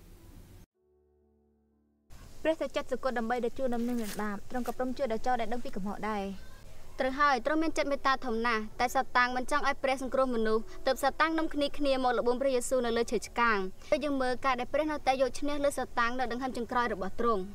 ព្រះតែចិត្តសុគតដើម្បីដែលជួយដំណឹងនឹងបាបទ្រង់ក៏ព្រមជួយដល់ចោរដែលដឹងពីកំហុសដែរត្រូវហើយទ្រង់មានចិត្តមេត្តាធំណាស់តែសាតាំងមិនចង់ឲ្យព្រះសង្គ្រោះមនុស្សទើបសាតាំងនាំគ្នាមកលបួងព្រះយេស៊ូវនៅលើឈើឆ្កាងពេលយើងមើលការដែលព្រះនៅតែយកឈ្នះលើសាតាំងនៅដង្ហើមចុងក្រោយរបស់ទ្រង់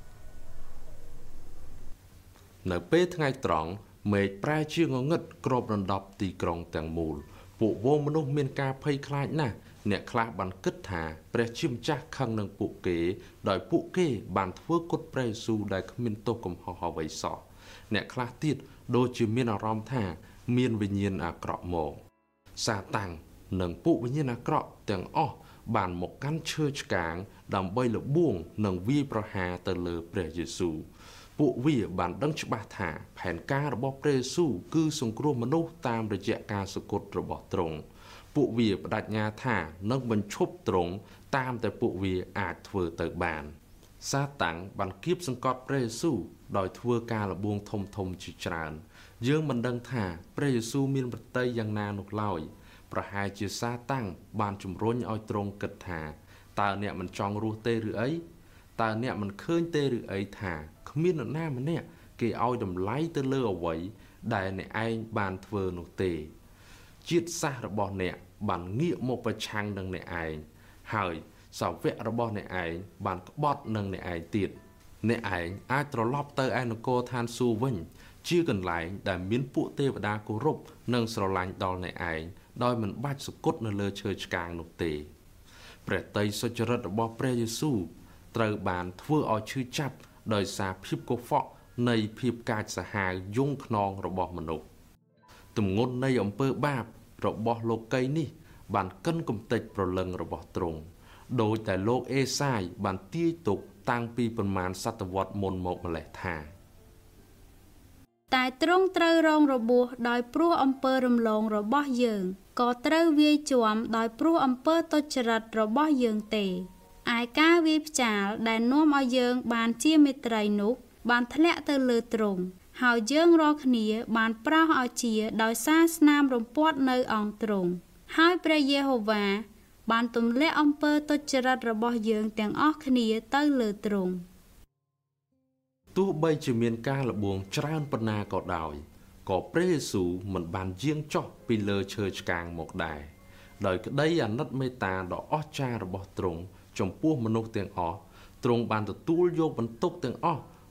នៅពេលថ្ងៃត្រង់មេឃប្រែជាងងឹតគ្របដណ្ដប់ទីក្រុងទាំងមូលពួកវងមនុស្សមានការភ័យខ្លាចណាស់អ្នកខ្លះបានគិតថាព្រះជាម្ចាស់ខឹងនឹងពួកគេដោយពួកគេបានធ្វើគុតព្រះយេស៊ូវដែលគ្មានទោសកំហុសអ្វីសោះអ្នកខ្លះទៀតដូចជាមានអារម្មណ៍ថាមានវិញ្ញាណអាក្រក់មកសាតាំងនិងពួកវិញ្ញាណអាក្រក់ទាំងអស់បានមកកាន់ឈើឆ្កាងដើម្បីលបួងនិងវាយប្រហារទៅលើព្រះយេស៊ូវពួកវាបានដឹងច្បាស់ថាផែនការរបស់ព្រះយេស៊ូវគឺសង្គ្រោះមនុស្សតាមរយៈការសុគតរបស់ទ្រង់ពួកវាបដិញ្ញាថានឹងបញ្ឈប់ទ្រង់តាមតែពួកវាអាចធ្វើទៅបានសាតាំងបានគៀបសង្កត់ព្រះយេស៊ូវដោយធ្វើការលបួងធំជាច្រើនយើងមិនដឹងថាព្រះយេស៊ូវមានប្រតិយយ៉ាងណានោះឡើយប្រហែលជាសាតាំងបានជំរុញឲ្យទ្រង់គិតថាតើអ្នកមិនចង់រស់ទេឬអីតើអ្នកមិនឃើញទេឬអីថាគ្មាននរណាម្នាក់គេឲ្យតម្លៃទៅលើអ្វីដែលអ្នកឯងបានធ្វើនោះទេជាតិសាសន៍របស់អ្នកបានងាកមកប្រឆាំងនឹងអ្នកឯងហើយសាវករបស់អ្នកឯងបានក្បត់នឹងអ្នកឯងទៀតអ្នកឯងអាចត្រឡប់ទៅឯនគរឋានសួគ៌វិញជាកន្លែងដែលមានពួកទេវតាគោរពនិងស្រឡាញ់ដល់អ្នកឯងដោយមិនបាច់សុគតនៅលើឈើឆ្កាងនោះទេព្រះតីសុចរិតរបស់ព្រះយេស៊ូវត្រូវបានធ្វើឲ្យឈឺចាប់ដោយសារភាពកុហ្វក់នៃភាពកាចសាហាវយង់ខ្នងរបស់មនុស្សទម្ងន់នៃអំពើបាបរបស់លោកីនេះបានកិនកំទេចប្រលឹងរបស់ទ្រង់ដោយតែលោកអេសាយបានទាយទុកតាំងពីប្រមាណសតវត្សមុនមកម្លេះថាតែទ្រង់ត្រូវរងរបួសដោយព្រោះអំពើរំលងរបស់យើងក៏ត្រូវវាយជាំដោយព្រោះអំពើទុច្ចរិតរបស់យើងទេឯការវាយផ្ចាលដែលនាំឲ្យយើងបានជាមេត្រីនោះបានធ្លាក់ទៅលើទ្រង់ហើយយើងរាល់គ្នាបានប្រោសឲ្យជាដោយសារស្នាមរំពាត់នៅអង្គទ្រង់ហើយព្រះយេហូវ៉ាបានទម្លាក់អំពើទុច្ចរិតរបស់យើងទាំងអស់គ្នាទៅលើទ្រង់ទោះបីជាមានការលបួងច្រើនប៉ុណ្ណាក៏ដោយក៏ព្រះយេស៊ូវមិនបានយាងចុះពីលើឈើឆ្កាងមកដែរដោយក្តីអាណិតមេត្តាដ៏អស្ចារ្យរបស់ទ្រង់ចំពោះមនុស្សទាំងអស់ទ្រង់បានទទួលយកបន្ទុកទាំងអស់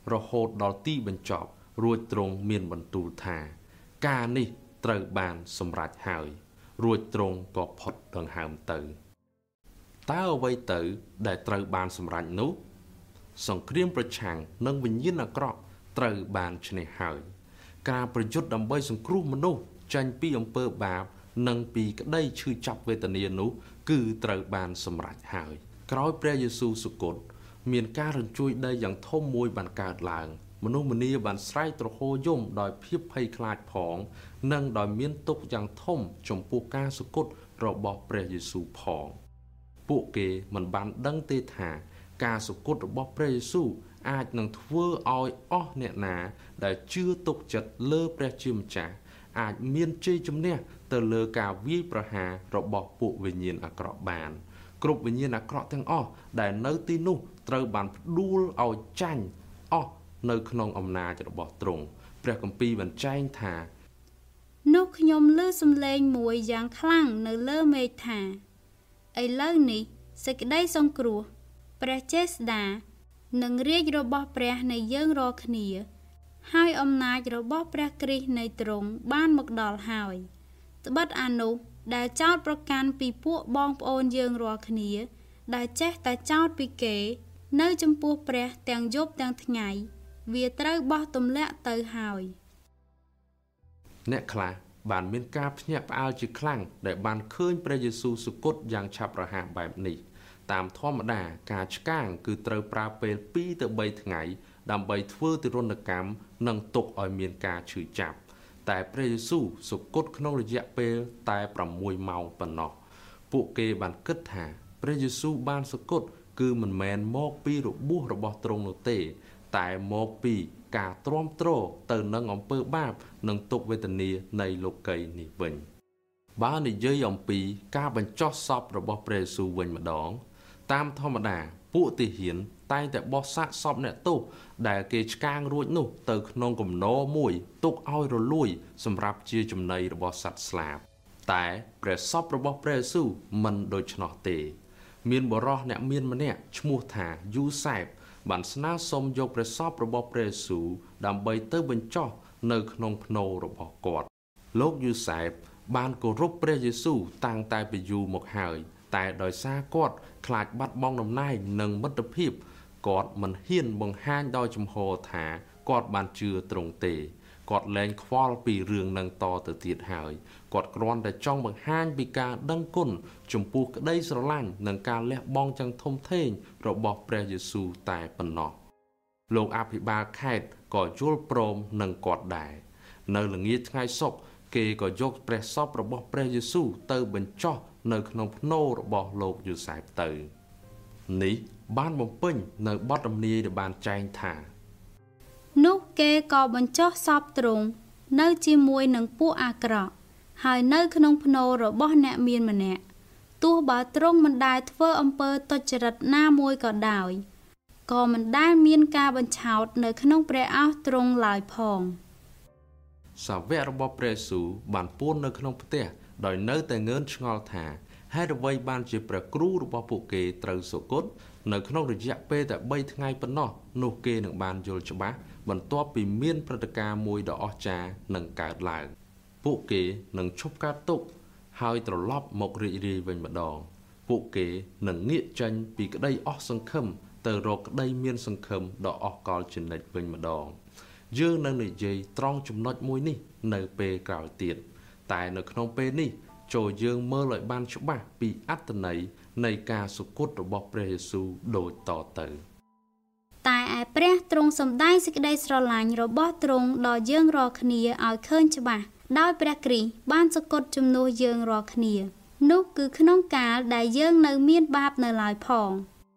រហូតដល់ទីបញ្ចប់រួចទ្រង់មានបន្ទូលថាការនេះត្រូវបានសម្រេចហើយរួចទ្រង់ក៏ផុតដង្ហើមទៅតើអ្វីទៅដែលត្រូវបានសម្រេចនោះសង្គ្រាមប្រឆាំងនឹងវិញ្ញាណអាក្រក់ត្រូវបានឈ្នះហើយការប្រយុទ្ធដើម្បីសង្គ្រោះមនុស្សចេញពីអំពើបាបនិងពីក្តីឈឺចាប់វេទនានោះគឺត្រូវបានសម្រេចហើយក្រោយព្រះយេស៊ូវសុគតមានការរញ្ជួយដីយ៉ាងធំមួយបានកើតឡើងមនុស្សម្នាបានស្រែកទ្រហោយំដោយភាពភ័យខ្លាចផងនិងដោយមានទុក្ខយ៉ាងធំចំពោះការសុគតរបស់ព្រះយេស៊ូវផងពួកគេមិនបានដឹងទេថាការសុគតរបស់ព្រះយេស៊ូវអាចនឹងធ្វើឲ្យអស់អ្នកណាដែលជឿទុកចិត្តលើព្រះជាម្ចាស់អាចមានជ័យជំនះទៅលើការវាយប្រហាររបស់ពួកវិញ្ញាណអាក្រក់បានគ្រប់វិញ្ញាណអាក្រក់ទាំងអស់ដែលនៅទីនោះត្រូវបានផ្ដួលឲ្យចាញ់អស់នៅក្នុងអំណាចរបស់ទ្រង់ព្រះគម្ពីរបញ្ចែងថានោះខ្ញុំឮសំឡេងមួយយ៉ាងខ្លាំងនៅលើមេឃថាឥឡូវនេះសេចក្តីសង្គ្រោះព្រះចេស្តានិងរាជរបស់ព្រះនៃយើងរាល់គ្នាហើយអំណាចរបស់ព្រះគ្រីស្ទនៃទ្រង់បានមកដល់ហើយត្បិតអានោះដែលចោទប្រកាន់ពីពួកបងប្អូនយើងរាល់គ្នាដែលចេះតែចោទពីគេនៅចំពោះព្រះទាំងយប់ទាំងថ្ងៃវាត្រូវបោះទម្លាក់ទៅហើយអ្នកខ្លះបានមានការភ្ញាក់ផ្អើលជាខ្លាំងដែលបានឃើញព្រះយេស៊ូវសុគតយ៉ាងឆាប់រហ័សបែបនេះតាមធម្មតាការឆ្កាងគឺត្រូវប្រើពេល2ទៅ3ថ្ងៃដើម្បីធ្វើទារុណកម្មនិងទុកឲ្យមានការឈឺចាប់តែព្រះយេស៊ូវសុគតក្នុងរយៈពេលតែ6ម៉ោងប៉ុណ្ណោះពួកគេបានគិតថាព្រះយេស៊ូវបានសុគតគឺមិនមែនមកពីរបួសរបស់ទ្រង់នោះទេតែមកពីការទ្រាំទ្រទៅនឹងអំពើបាបនិងទុក្ខវេទនានៃលោកីយ៍នេះវិញបើនិយាយអំពីការបញ្ចុះសពរបស់ព្រះយេស៊ូវវិញម្ដងតាមធម្មតាពួកទាហានតែងតែបោះសាកសពអ្នកទោសដែលគេឆ្កាងរួចនោះទៅក្នុងគំនរមួយទុកឲ្យរលួយសម្រាប់ជាចំណីរបស់សត្វស្លាបតែព្រះសពរបស់ព្រះយេស៊ូវមិនដូច្នោះទេមានបុរសអ្នកមានម្នាក់ឈ្មោះថាយូសែបបានស្នើសុំយកព្រះសពរបស់ព្រះយេស៊ូវដើម្បីទៅបញ្ចុះនៅក្នុងភ្នូររបស់គាត់លោកយូសែបបានគោរពព្រះយេស៊ូវតាំងតែពីយូរមកហើយតែដោយសារគាត់ខ្លាចបាត់បង់តំណែងនិងមិត្តភាពគាត់មិនហ៊ានបង្ហាញដោយចំហថាគាត់បានជឿត្រង់ទេគាត់លែងខ្វល់ពីរឿងនឹងតទៅទៀតហើយគាត់គ្រាន់តែចង់បង្ហាញពីការដឹងគុណចំពោះក្តីស្រឡាញ់និងការលះបង់យ៉ាងធំធេងរបស់ព្រះយេស៊ូវតែប៉ុណ្ណោះលោកអភិបាលខេត្តក៏យល់ព្រមនឹងគាត់ដែរនៅល្ងាចថ្ងៃសុក្រគេក៏យកព្រះសពរបស់ព្រះយេស៊ូវទៅបញ្ចុះនៅក្នុងភ្នូររបស់លោកយូសែបទៅនេះបានបំពេញនៅបទដំនាយដែលបានចែងថានោះគេក៏បញ្ចុះសពទ្រង់នៅជាមួយនឹងពួកអាក្រក់ហើយនៅក្នុងភ្នូររបស់អ្នកមានម្នាក់ទោះបើទ្រង់មិនដែលធ្វើអំពើទុច្ចរិតណាមួយក៏ដោយក៏មិនដែលមានការបញ្ឆោតនៅក្នុងព្រះអោសទ្រង់ឡើយផងសាវករបស់ព្រះយេស៊ូវបានពួននៅក្នុងផ្ទះដោយនៅតែងឿនឆ្ងល់ថាហេតុអ្វីបានជាព្រះគ្រូរបស់ពួកគេត្រូវសុគតនៅក្នុងរយៈពេលតែ3ថ្ងៃប៉ុណ្ណោះនោះគេនឹងបានយល់ច្បាស់បន្ទាប់ពីមានព្រឹត្តិការណ៍មួយដ៏អស្ចារ្យនឹងកើតឡើងពួកគេនឹងឈប់កើតទុក្ខហើយត្រឡប់មករីករាយវិញម្ដងពួកគេនឹងងាកចេញពីក្តីអស់សង្ឃឹមទៅរកក្តីមានសង្ឃឹមដ៏អស់កលជានិច្ចវិញម្ដងយើងនឹងនិយាយត្រង់ចំណុចមួយនេះនៅពេលក្រោយទៀតតែនៅក្នុងពេលនេះចូលយើងមើលឲ្យបានច្បាស់ពីអត្ថន័យនៃការសុគតរបស់ព្រះយេស៊ូវដូចតទៅតែឯព្រះទ្រង់សម្ដែងសេចក្តីស្រឡាញ់របស់ទ្រង់ដល់យើងរាល់គ្នាឲ្យឃើញច្បាស់ដោយព្រះគ្រីស្ទបានសុគតជំនួសយើងរាល់គ្នានោះគឺក្នុងកាលដែលយើងនៅមានបាបនៅឡើយផង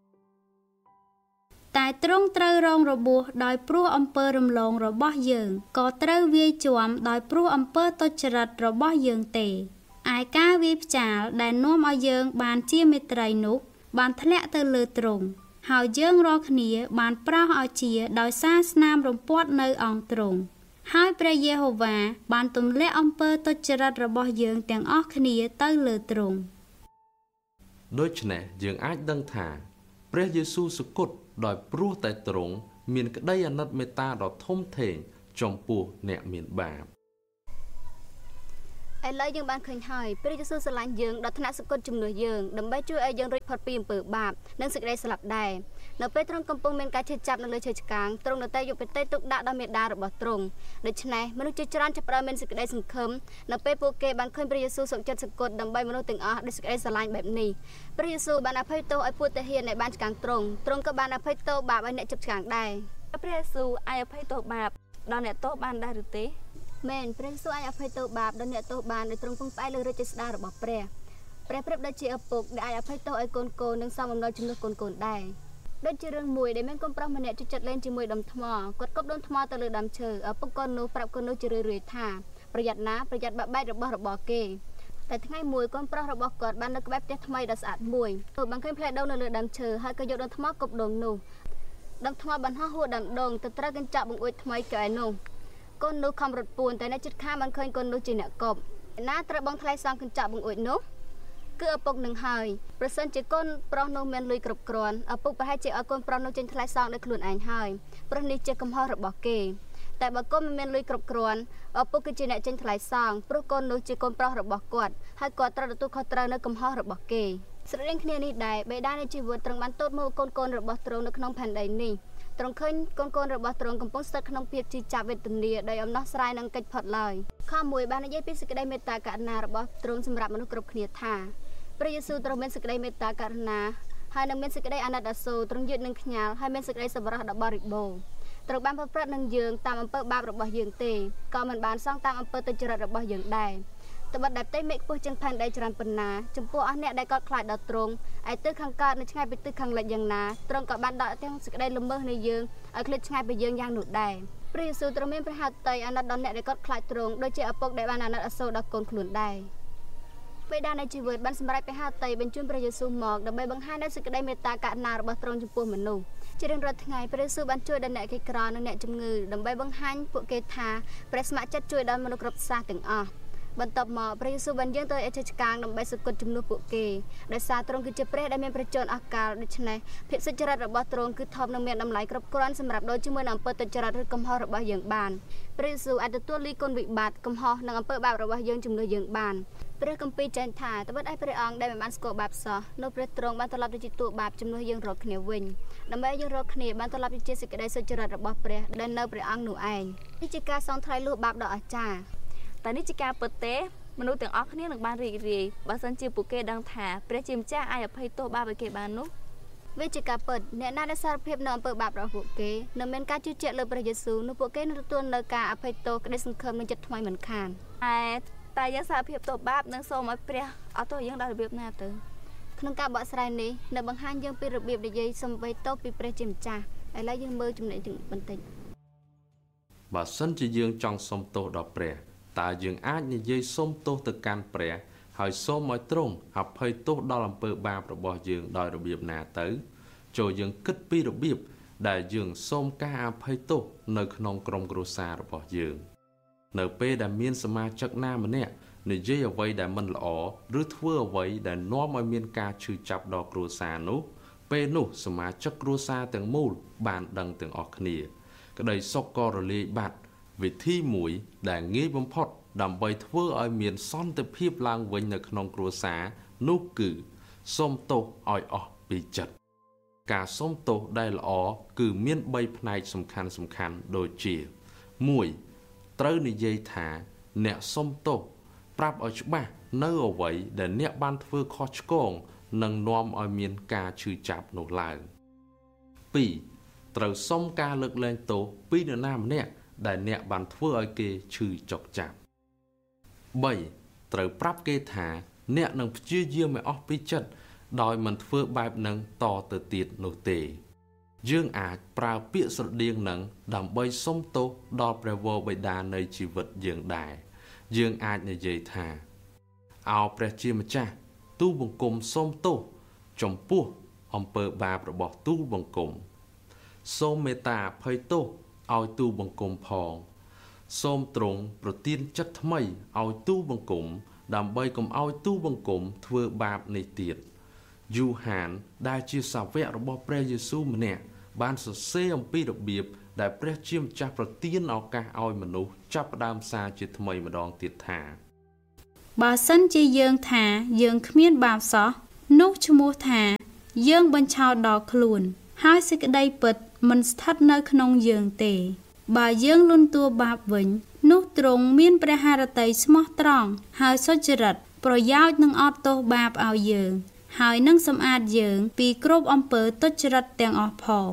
តែទ្រង់ត្រូវរងរបួសដោយព្រោះអំពើរំលងរបស់យើងក៏ត្រូវវាយជាំដោយព្រោះអំពើទុច្ចរិតរបស់យើងទេឯការវាយផ្ចាលដែលនាំឲ្យយើងបានជាមេត្រីនោះបានធ្លាក់ទៅលើទ្រង់ហើយយើងរាល់គ្នាបានប្រោសឲ្យជាដោយសារស្នាមរំពាត់នៅអង្គទ្រង់ហើយព្រះយេហូវ៉ាបានទម្លាក់អំពើទុច្ចរិតរបស់យើងទាំងអស់គ្នាទៅលើទ្រង់ដូច្នេះយើងអាចដឹងថាព្រះយេស៊ូវសុគតដោយព្រោះតែទ្រង់មានក្តីអាណិតមេត្តាដ៏ធំធេងចំពោះអ្នកមានបាបឥឡូវយើងបានឃើញហើយព្រះយេស៊ូវស្រឡាញ់យើងដល់ថ្នាក់សក្តិជំនួសយើងដើម្បីជួយឲ្យយើងរួចផុតពីអំពើបាបនិងសេចក្តីស្លាប់ដែរនៅពេលទ្រង់កំពុងមានការឈឺចាប់នៅលើឈើឆ្កាងទ្រង់នៅតែយកផ្ទៃទុកដាក់ដល់មេដារបស់ទ្រង់ដូច្នេះមនុស្សជាច្រើនចាប់ផ្ដើមមានសេចក្តីសង្ឃឹមនៅពេលពួកគេបានឃើញព្រះយេស៊ូវសុខចិត្តសក្តិដើម្បីមនុស្សទាំងអស់ដោយសេចក្តីស្រឡាញ់បែបនេះព្រះយេស៊ូវបានអភ័យទោសឲ្យពួកទាហានដែលបានឆ្កាងទ្រង់ក៏បានអភ័យទោសបាបឲ្យអ្នកជិបឆ្កាងដែរព្រះយេស៊ូវអាចអភ័យទោសបាបដល់អ្នកទោសបានដែរឬទេមែនព្រះយេស៊ូវអាចអភ័យទោសបាបដល់អ្នកទោសបានដោយទ្រង់ពឹងផ្អែកលើរាជស្ដាររបស់ព្រះប្រៀបដូចជាឪពុកដែលអាចអភ័យទោសឲ្យកូននិងសមអំណរជំនួសកូនដែរដូចជារឿងមួយដែលមានកូនប្រុសម្នាក់ជួយចិត្តលេងជាមួយដុំថ្មគាត់គប់ដុំថ្មទៅលើដើមឈើឪពុកកូននោះប្រាប់កូននោះជារឿយៗថាប្រយ័ត្នណាប្រយ័ត្នបាក់បែករបស់គេតែថ្ងៃមួយកូនប្រុសរបស់គាត់បាននៅក្បែរផ្ទះថ្មីដ៏ស្អាតមួយបានឃើញផ្លែដូងនៅលើដើមឈើហើយក៏យកដុំថ្មគប់ដូងនោះដើមថ្មបានហោះហួរដើមដូងទៅត្រូវកញ្ចក់បង្អួចថ្មីកែនោះកូននោះខំរត់ពួនតែអ្នកជិតខាងបានឃើញកូននោះជាអ្នកកប់ណាត្រូវបងថ្លៃសងកញ្ចក់បង្អួចនោះគឺឪពុកនឹងហើយប្រសិនជាកូនប្រុសនោះមានលុយគ្រប់គ្រាន់ឪពុកប្រហែលជាឲ្យកូនប្រុសនោះចេញថ្លៃសងដោយខ្លួនឯងហើយព្រោះនេះជាកំហុសរបស់គេតែបើកូនមិនមានលុយគ្រប់គ្រាន់ឪពុកគឺជាអ្នកចេញថ្លៃសងព្រោះកូននោះជាកូនប្រុសរបស់គាត់ហើយគាត់ត្រូវទទួលខុសត្រូវនៅកំហុសរបស់គេស្រដៀងគ្នានេះដែរបេតានៃជីវិតទ្រង់បានទូតមកកូនរបស់ទ្រង់នៅក្នុងផែនដីនេះទ្រង់ឃើញកូនរបស់ទ្រង់កំពុងស្ថិតក្នុងភាពជីចាប់វេទនាដោយអំណោះស្រាយនឹងកិច្ចផុតឡើយខ1បាននិយាយពីសេចក្តីមេត្តាករុណារបស់ទ្រង់សម្រាប់មនុស្សគ្រប់គ្នាថាព្រះយេស៊ូវទ្រង់មានសេចក្តីមេត្តាករុណាហើយនឹងមានសេចក្តីអាណិតដ៏សូរទ្រង់យឺតនឹងខ្ញាល់ហើយមានសេចក្តីសប្បុរសដ៏បរិបូរណ៍ទ្រង់បានប្រព្រឹត្តនឹងយើងតាមអំពើបាបរបស់យើងទេក៏មិនបានសងតាមអំពើទុច្ចរិតរបស់យើងដែរត្បិតតែផ្ទៃមេឃខ្ពស់ជាងផែនដីច្រើនប៉ុណ្ណាចំពោះអស់អ្នកដែលកោតខ្លាចដល់ទ្រង់ឯទិសខាងកើតនៅឆ្ងាយពីទិសខាងលិចយ៉ាងណាទ្រង់ក៏បានដកទាំងសេចក្តីល្មើសនៃយើងឲ្យឃ្លាតឆ្ងាយពីយើងយ៉ាងនោះដែរព្រះយេស៊ូវទ្រង់មានព្រះហឫទ័យអាណិតដល់អ្នកដែលកោតខ្លាចទ្រង់ដូចជាឪពុកដែលបានអាណិតអាសូរដល់កូនខ្លួនដែរបេតានៃជីវិតបានសម្រេចព្រះហឫទ័យបញ្ជូនព្រះយេស៊ូវមកដើម្បីបង្ហាញនូវសេចក្តីមេត្តាករុណារបស់ទ្រង់ចំពោះមនុស្សជារៀងរាល់ថ្ងៃព្រះយេស៊ូវបានជួយដល់អ្នកក្រីក្រនិងអ្នកជំងឺដើម្បីបង្ហាញពួកគេថាព្រះស្ម័គ្រចិត្តជួយដល់មនុស្សគ្រប់សាសទាំងអស់បន្ទាប់មកព្រះយេស៊ូវបានយាងទៅឯជើងឆ្កាងដើម្បីសក្តិជំនួសពួកគេដោយសារទ្រង់គឺជាព្រះដែលមានព្រះជន្មអកាលដូច្នេះភាពសុចរិតរបស់ទ្រង់គឺធំនិងមានតម្លៃគ្រប់គ្រាន់សម្រាប់ដូចជាមួយនឹងអំពើទុច្ចរិតឬកំហុសរបស់យើងបានព្រះយេស៊ូវអាចទទួលលីគុណវិបត្តិកំហុសនិងអំពើបាបរបស់យើងជំនួសយើងបានព្រះគម្ពីរចែងថាត្បិតឯព្រះអង្គដែលមិនបានស្គាល់បាបសោះនោះព្រះទ្រង់បានត្រឡប់ទៅជាតួបាបជំនួសយើងរាល់គ្នាវិញដើម្បីយើងរាល់គ្នាបានត្រឡប់ទៅជាសេចក្តីសុចរិតរបស់ព្រះដែលនៅព្រះអង្គនោះឯងនេះជាការសងថ្លៃលួសបាបដ៏អស្ចារ្យតែនេះជាការពិតទេមនុស្សទាំងអស់គ្នានឹងបានរីករាយបើសិនជាពួកគេដឹងថាព្រះជាម្ចាស់អាចអភ័យទោសបាបឲ្យគេបាននោះវាជាការពិតអ្នកណាដែលសារភាពនៅអំពើបាបរបស់ពួកគេនៅមានការជឿជាក់លើព្រះយេស៊ូវនោះពួកគេនឹងទទួលនៅការអភ័យទោសក្តីសង្ឃឹមនិងចិត្តថ្មីមិនខានតែយើងសារភាពទោសបាបនឹងសូមឲ្យព្រះអត់ទោសយើងដល់របៀបណាទៅក្នុងការបកស្រាយនេះនៅបង្ហាញយើងពីរបៀបដែលយាយសូមវ័យទោសពីព្រះជាម្ចាស់ឥឡូវយើងមើលចំណេញបន្តិចបើសិនជាយើងចង់សូមទោសដល់ព្រះតើយើងអាចនិយាយសូមទោសទៅកាន់ព្រះហើយសូមឲ្យទ្រង់អភ័យទោសដល់អំពើបាបរបស់យើងដោយរបៀបណាទៅចូលយើងគិតពីរបៀបដែលយើងសូមការអភ័យទោសនៅក្នុងក្រុមគ្រួសាររបស់យើងនៅពេលដែលមានសមាជិកណាម្នាក់និយាយអ្វីដែលមិនល្អឬធ្វើអ្វីដែលនាំឲ្យមានការឈឺចាប់ដល់គ្រួសារនោះពេលនោះសមាជិកគ្រួសារទាំងមូលបានដឹងទាំងអស់គ្នាក្តីសុខក៏រលាយបាត់វិធីមួយដែលងាយបំផុតដើម្បីធ្វើឲ្យមានសន្តិភាពឡើងវិញនៅក្នុងគ្រួសារនោះគឺសូមទោសឲ្យអស់ពីចិត្តការសូមទោសដែលល្អគឺមាន3ផ្នែកសំខាន់ដូចជា 1. ត្រូវនិយាយថាអ្នកសូមទោសប្រាប់ឲ្យច្បាស់នៅអ្វីដែលអ្នកបានធ្វើខុសឆ្គងនិងនាំឲ្យមានការឈឺចាប់នោះឡើង 2. ត្រូវសុំការលើកលែងទោសពីនរណាម្នាក់ដែលអ្នកបានធ្វើឲ្យគេឈឺចុកចាប់ 3. ត្រូវប្រាប់គេថាអ្នកនឹងព្យាយាមឲ្យអស់ពីចិត្តដោយមិនធ្វើបែបនឹងតទៅទៀតនោះទេយើងអាចប្រើពាក្យស្រដៀងនឹងដើម្បីសុំទោសដល់ព្រះវរបិតានៃជីវិតយើងដែរយើងអាចនិយាយថាអោព្រះជាម្ចាស់ទូលបង្គំសូមទោសចំពោះអំពើបាបរបស់ទូលបង្គំសូមមេត្តាអភ័យទោសឲ្យទូលបង្គំផងសូមទ្រង់ប្រទានចិត្តថ្មីឲ្យទូលបង្គំដើម្បីកុំឲ្យទូលបង្គំធ្វើបាបនេះទៀតយូហានដែលជាសាវករបស់ព្រះយេស៊ូវម្នាក់បានសរសេរអំពីរបៀបដែលព្រះជាម្ចាស់ប្រទានឱកាសឲ្យមនុស្សចាប់ផ្ដើមសារជាថ្មីម្ដងទៀតថាបើសិនជាយើងថាយើងគ្មានបាបសោះនោះឈ្មោះថាយើងបញ្ឆោតដល់ខ្លួនហើយសេចក្តីពិតមិនស្ថិតនៅក្នុងយើងទេបើយើងលន់តួបាបវិញនោះទ្រង់មានព្រះハរតីស្មោះត្រង់ហើយសុចរិតប្រយោជន៍នឹងអត់ទោសបាបឲ្យយើងហើយនឹងសម្អាតយើងពីគ្រប់អំពើទុច្ចរិតទាំងអស់ផង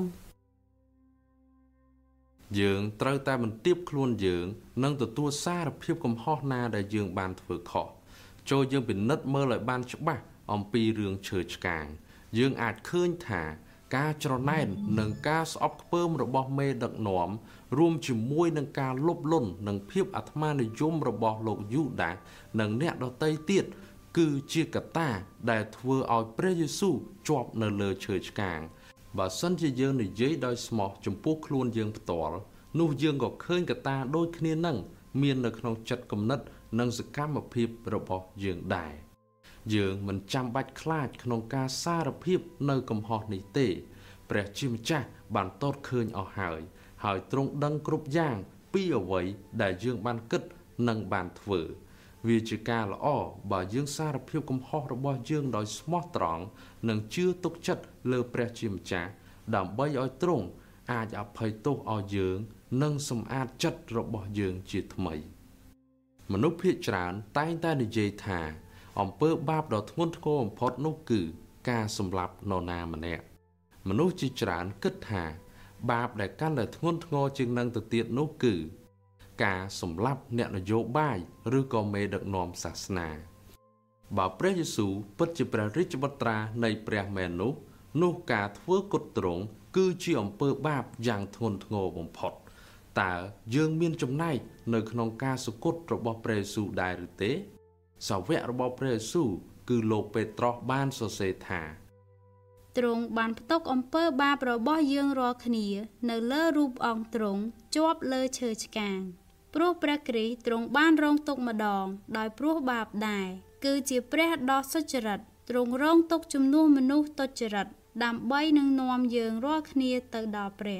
យើងត្រូវតែបន្ទាបខ្លួនយើងនិងទទួលសារភាពកំហុសណាដែលយើងបានធ្វើខុសចូលយើងពិនិត្យមើលឲ្យបានច្បាស់អំពីរឿងឈើឆ្កាងយើងអាចឃើញថាការច្រណែននិងការស្អប់ខ្ពើមរបស់មេដឹកនាំរួមជាមួយនឹងការលុបលុននិងភាពអាត្មានិយមរបស់លោកយូដាសនិងអ្នកដទៃទៀតគឺជាកត្តាដែលធ្វើឲ្យព្រះយេស៊ូវជាប់នៅលើឈើឆ្កាងបើសិនជាយើងនិយាយដោយស្មោះចំពោះខ្លួនយើងផ្ទាល់នោះយើងក៏ឃើញកត្តាដូចគ្នានឹងមាននៅក្នុងចិត្តគំនិតនិងសកម្មភាពរបស់យើងដែរយើងមិនចាំបាច់ខ្លាចក្នុងការសារភាពនៅកំហុសនេះទេព្រះជាម្ចាស់បានទតឃើញអស់ហើយទ្រង់ដឹងគ្រប់យ៉ាងពីអ្វីដែលយើងបានគិតនិងបានធ្វើវាជាការល្អបើយើងសារភាពកំហុសរបស់យើងដោយស្មោះត្រង់និងជឿទុកចិត្តលើព្រះជាម្ចាស់ដើម្បីឲ្យទ្រង់អាចអភ័យទោសឲ្យយើងនិងសម្អាតចិត្តរបស់យើងជាថ្មីមនុស្សភាគច្រើនតែងតែនិយាយថាអំពើបាបដ៏ធ្ងន់ធ្ងរបំផុតនោះគឺការសម្លាប់នរណាម្នាក់មនុស្សជាច្រើនគិតថាបាបដែលកាន់តែធ្ងន់ធ្ងរជាងនឹងទៅទៀតនោះគឺការសម្លាប់អ្នកនយោបាយឬក៏មេដឹកនាំសាសនាបើព្រះយេស៊ូវពិតជាព្រះរាជបុត្រានៃព្រះមែននោះការធ្វើគុតទ្រង់គឺជាអំពើបាបយ៉ាងធ្ងន់ធ្ងរបំផុតតើយើងមានចំណែកនៅក្នុងការសុគតរបស់ព្រះយេស៊ូវដែរឬទេសាវករបស់ព្រះយេស៊ូវគឺលោកពេត្រុសបានសរសេរថាទ្រង់បានផ្ទុកអំពើបាបរបស់យើងរាល់គ្នានៅលើរូបអង្គទ្រង់ជាប់លើឈើឆ្កាងព្រោះព្រះគ្រីស្ទទ្រង់បានរងទុក្ខម្ដងដោយព្រោះបាបដែរគឺជាព្រះដ៏សុចរិតទ្រង់រងទុក្ខជំនួសមនុស្សទុច្ចរិតដើម្បីនឹងនាំយើងរាល់គ្នាទៅដល់ព្រះ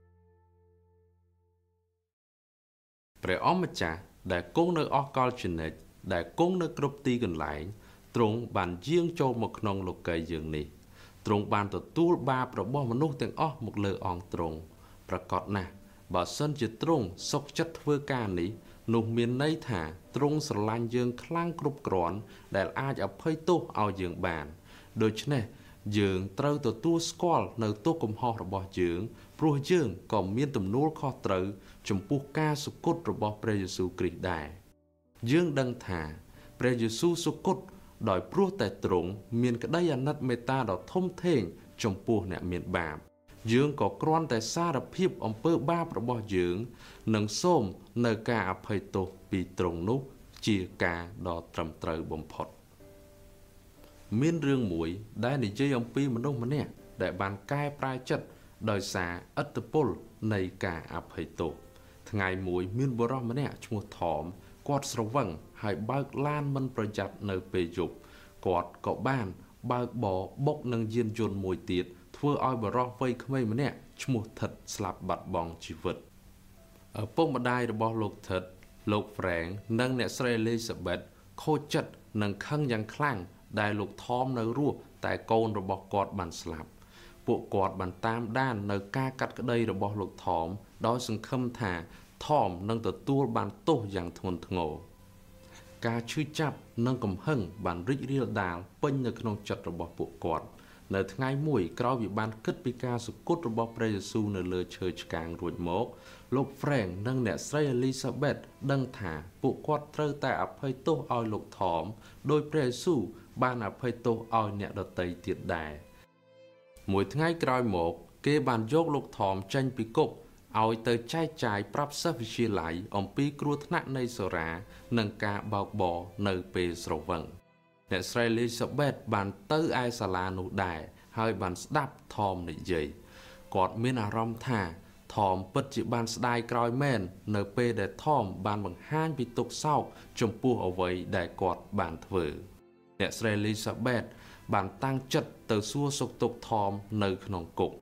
អម្ចាស់ដែលគង់នៅអស់កលជានិច្ចដែលគង់នៅគ្រប់ទីកន្លែងទ្រង់បានយាងចូលមកក្នុងលោកីយ៍យើងនេះទ្រង់បានទទួលបាបរបស់មនុស្សទាំងអស់មកលើអង្គទ្រង់ប្រកបណាស់បើសិនជាទ្រង់សុខចិត្តធ្វើការនេះនោះមានន័យថាទ្រង់ស្រឡាញ់យើងខ្លាំងគ្រប់គ្រាន់ដែលអាចអភ័យទោសឲ្យយើងបានដូច្នេះយើងត្រូវទទួលស្គាល់នៅទោសកំហុសរបស់យើងព្រោះយើងក៏មានទំនួលខុសត្រូវចំពោះការសុគតរបស់ព្រះយេស៊ូវគ្រីស្ទដែរយើងដឹងថាព្រះយេស៊ូវសុគតដោយព្រោះតែទ្រង់មានក្តីអាណិតមេត្តាដ៏ធំធេងចំពោះអ្នកមានបាបយើងក៏គ្រាន់តែសារភាពអំពើបាបរបស់យើងនិងសូមនៅការអភ័យទោសពីទ្រង់នោះជាការដ៏ត្រឹមត្រូវបំផុតមានរឿងមួយដែលនិយាយអំពីមនុស្សម្នាក់ដែលបានកែប្រែចិត្តដោយសារឥទ្ធិពលនៃការអភ័យទោសថ្ងៃមួយមានបុរសម្នាក់ឈ្មោះថមគាត់ស្រវឹងហើយបើកឡានមិនប្រយ័ត្ននៅពេលយប់គាត់ក៏បានបើកបរបុកនឹងយានយន្តមួយទៀតធ្វើឲ្យបុរសវ័យក្មេងម្នាក់ឈ្មោះថិតស្លាប់បាត់បង់ជីវិតឪពុកម្ដាយរបស់លោកថិតលោកហ្វ្រេងនិងអ្នកស្រីអេលីសាប៊ែតខូចចិត្តនិងខឹងយ៉ាងខ្លាំងដែលលោកថមនៅរស់តែកូនរបស់គាត់បានស្លាប់ពួកគាត់បានតាមដាននៅការកាត់ក្តីរបស់លោកថមដោយសង្ឃឹមថាថមនឹងទទួលបានទោសយ៉ាងធ្ងន់ធ្ងរការឈឺចាប់និងកំហឹងបានរីករាលដាលពេញនៅក្នុងចិត្តរបស់ពួកគាត់នៅថ្ងៃមួយក្រោយពីបានគិតពីការសុគតរបស់ព្រះយេស៊ូវនៅលើឈើឆ្កាងរួចមកលោកហ្វ្រេងនិងអ្នកស្រីអេលីសាប៊ែតដឹងថាពួកគាត់ត្រូវតែអភ័យទោសឲ្យលោកថមដោយព្រះយេស៊ូវបានអភ័យទោសឲ្យអ្នកដទៃទៀតដែរមួយថ្ងៃក្រោយមកគេបានយកលោកថមចេញពីគុកឲ្យទៅចែកចាយប្រាប់សិស្សវិទ្យាល័យអំពីគ្រោះថ្នាក់នៃសូរ៉ានិងការបើកបរនៅពេលស្រវឹងអ្នកស្រីអេលីសាប៊ែតបានទៅឯសាលានោះដែរហើយបានស្ដាប់ថមនិយាយគាត់មានអារម្មណ៍ថាថមពិតជាបានស្ដាយក្រោយមែននៅពេលដែលថមបានបង្ហាញពីទុក្ខសោកចំពោះអ្វីដែលគាត់បានធ្វើអ្នកស្រីអេលីសាប៊ែតបានតាំងចិត្តទៅសួរសុខទុក្ខថមនៅក្នុងគុក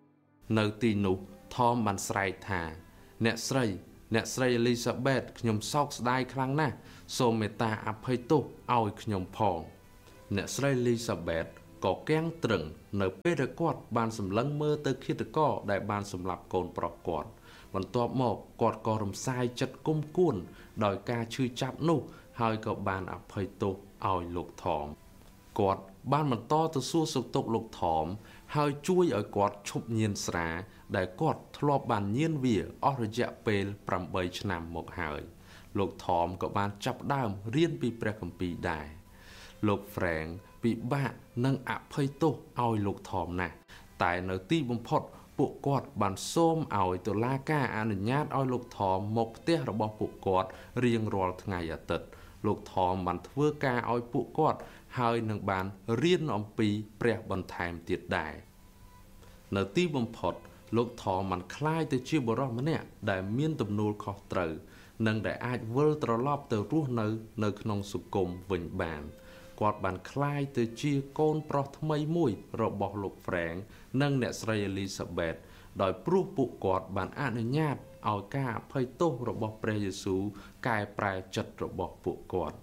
នៅទីនោះថមបានស្រែកថាអ្នកស្រីអេលីសាបេតខ្ញុំសោកស្ដាយខ្លាំងណាស់សូមមេត្តាអភ័យទោសឲ្យខ្ញុំផងអ្នកស្រីអេលីសាបេតក៏គាំងត្រឹងនៅពេលដែលគាត់បានសម្លឹងមើលទៅឃាតករដែលបានសម្លាប់កូនប្រុសគាត់បន្ទាប់មកគាត់ក៏រំសាយចិត្តគុំគួនដោយការឈឺចាប់នោះហើយក៏បានអភ័យទោសឲ្យលោកថមគាត់បានបន្តទៅសួរសុខទុក្ខលោកថមហើយជួយឲ្យគាត់ឈប់ញៀនស្រាដែលគាត់ធ្លាប់បានញៀនវាអស់រយៈពេល8ឆ្នាំមកហើយលោកថមក៏បានចាប់ដើមរៀនពីព្រះគម្ពីរដែរលោកហ្វ្រេងពិបាកនឹងអភ័យទោសឲ្យលោកថមណាស់តែនៅទីបំផុតពួកគាត់បានសូមឲ្យតុលាការអនុញ្ញាតឲ្យលោកថមមកផ្ទះរបស់ពួកគាត់រៀងរាល់ថ្ងៃអាទិត្យលោកថមបានធ្វើការឲ្យពួកគាត់ហើយនឹងបានរៀនអំពីព្រះបន្ថែមទៀតដែរនៅទីបំផុតលោកថមបានក្លាយទៅជាបុរសម្នាក់ដែលមានទំនួលខុសត្រូវនិងដែលអាចវិលត្រឡប់ទៅរស់នៅក្នុងសង្គមវិញបានគាត់បានក្លាយទៅជាកូនប្រុសថ្មីមួយរបស់លោកហ្វ្រេងនិងអ្នកស្រីអេលីសាបេតដោយព្រោះពួកគាត់បានអនុញ្ញាតឲ្យការអភ័យទោសរបស់ព្រះយេស៊ូវកែប្រែចិត្តរបស់ពួកគាត់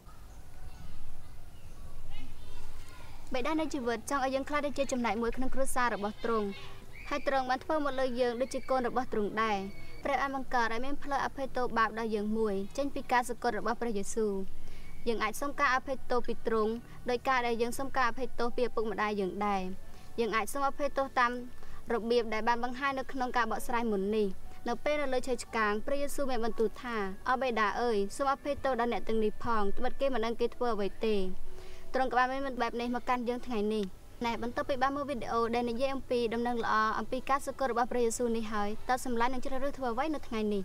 បេតានៃជីវិតចង់ឲ្យយើងខ្លាចទៅជាចំណែកមួយក្នុងគ្រួសាររបស់ទ្រង់ហើយទ្រង់បានធ្វើមកលើយើងដូចជាកូនរបស់ទ្រង់ដែរព្រះបានបង្កើតឲ្យមានផ្លូវអភ័យទោសបាបដល់យើងមួយចេញពីការសក្តិរបស់ព្រះយេស៊ូវយើងអាចសុំការអភ័យទោសពីទ្រង់ដោយការដែលយើងសុំការអភ័យទោសពីឪពុកម្ដាយយើងដែរយើងអាចសុំអភ័យទោសតាមរបៀបដែលបានបង្ហាញនៅក្នុងការបកស្រាយមុននេះនៅពេលនៅលើឈើឆ្កាងព្រះយេស៊ូវបានបន្ទូលថាអបេដាអើយសូមអភ័យទោសដល់អ្នកទាំងនេះផងត្បិតគេមិនដឹងគេធ្វើអ្វីទេទ្រង់ក៏បានមានបែបនេះមកកាន់យើងថ្ងៃនេះណែបន្ទាប់ពីបានមើលវីដេអូដែលនិយាយអំពីដំណឹងល្អអំពីការសក្តិរបស់ព្រះយេស៊ូវនេះហើយតើសម្លាញ់នឹងជ្រើសរើសធ្វើអ្វីនៅថ្ងៃនេះ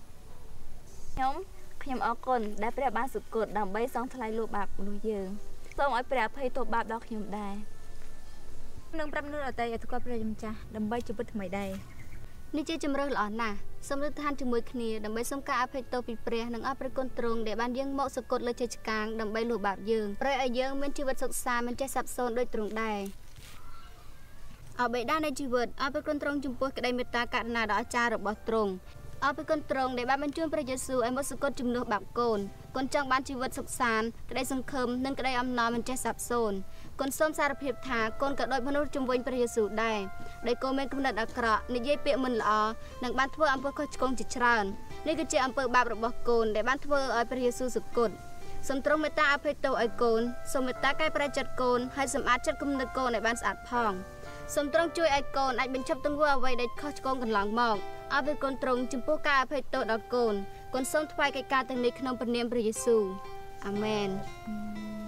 ខ្ញុំអរគុណដែលព្រះបានសក្តិដើម្បីសងថ្លៃលោកបាបមនុស្សយើងសូមឲ្យព្រះអភ័យទោសបាបដល់ខ្ញុំដែរនឹងប្រាប់មនុស្សដទៃឲ្យស្គាល់ព្រះម្ចាស់ដើម្បីជីវិតថ្មីដែរនេះជាជំរើសល្អណាស់សូមលើកឋានជាមួយគ្នាដើម្បីសូមការអភ័យទោសពីព្រះនិងអរព្រគុណទ្រង់ដែលបានយាងមកសក្តិលើជ័យឆ្កាងដើម្បីលួចបាបយើងប្រែឲ្យយើងមានជីវិតសុខសាន្តមិនចេះសាបសូន្យដូចទ្រង់ដែរអបិតានៃជីវិតអរព្រគុណទ្រង់ចំពោះក្តីមេត្តាករុណាដ៏អស្ចារ្យរបស់ទ្រង់អរព្រគុណទ្រង់ដែលបានបញ្ជូនព្រះយេស៊ូវឲ្យមកសក្តិជំនួសបាបកូនកូនចង់បានជីវិតសុខសាន្តក្តីសង្ឃឹមនិងក្តីអំណរមិនចេះសាបសូន្យកូនសូមសារភាពថាកូនក៏ដូចមនុស្សជំវិញព្រះយេស៊ូវដែរដែលកូនមានគំនិតអាក្រក់និយាយពាក្យមិនល្អនិងបានធ្វើអំពើខុសឆ្គងជាច្រើននេះគឺជាអំពើបាបរបស់កូនដែលបានធ្វើឲ្យព្រះយេស៊ូវសក្តិសូមទ្រង់មេត្តាអភ័យទោសឲ្យកូនសូមមេត្តាកែប្រែចិត្តកូនហើយសម្អាតចិត្តគំនិតកូនឲ្យបានស្អាតផងសូមទ្រង់ជួយឲ្យកូនអាចបញ្ឈប់ទង្វើអ្វីដែលខុសឆ្គងកន្លងមកអរគុណទ្រង់ចំពោះការអភ័យទោសដល់កូនសូមថ្វាយកិច្ចការទាំងនេះក្នុងព្រះនាមព្រះយេស៊ូវអាមែន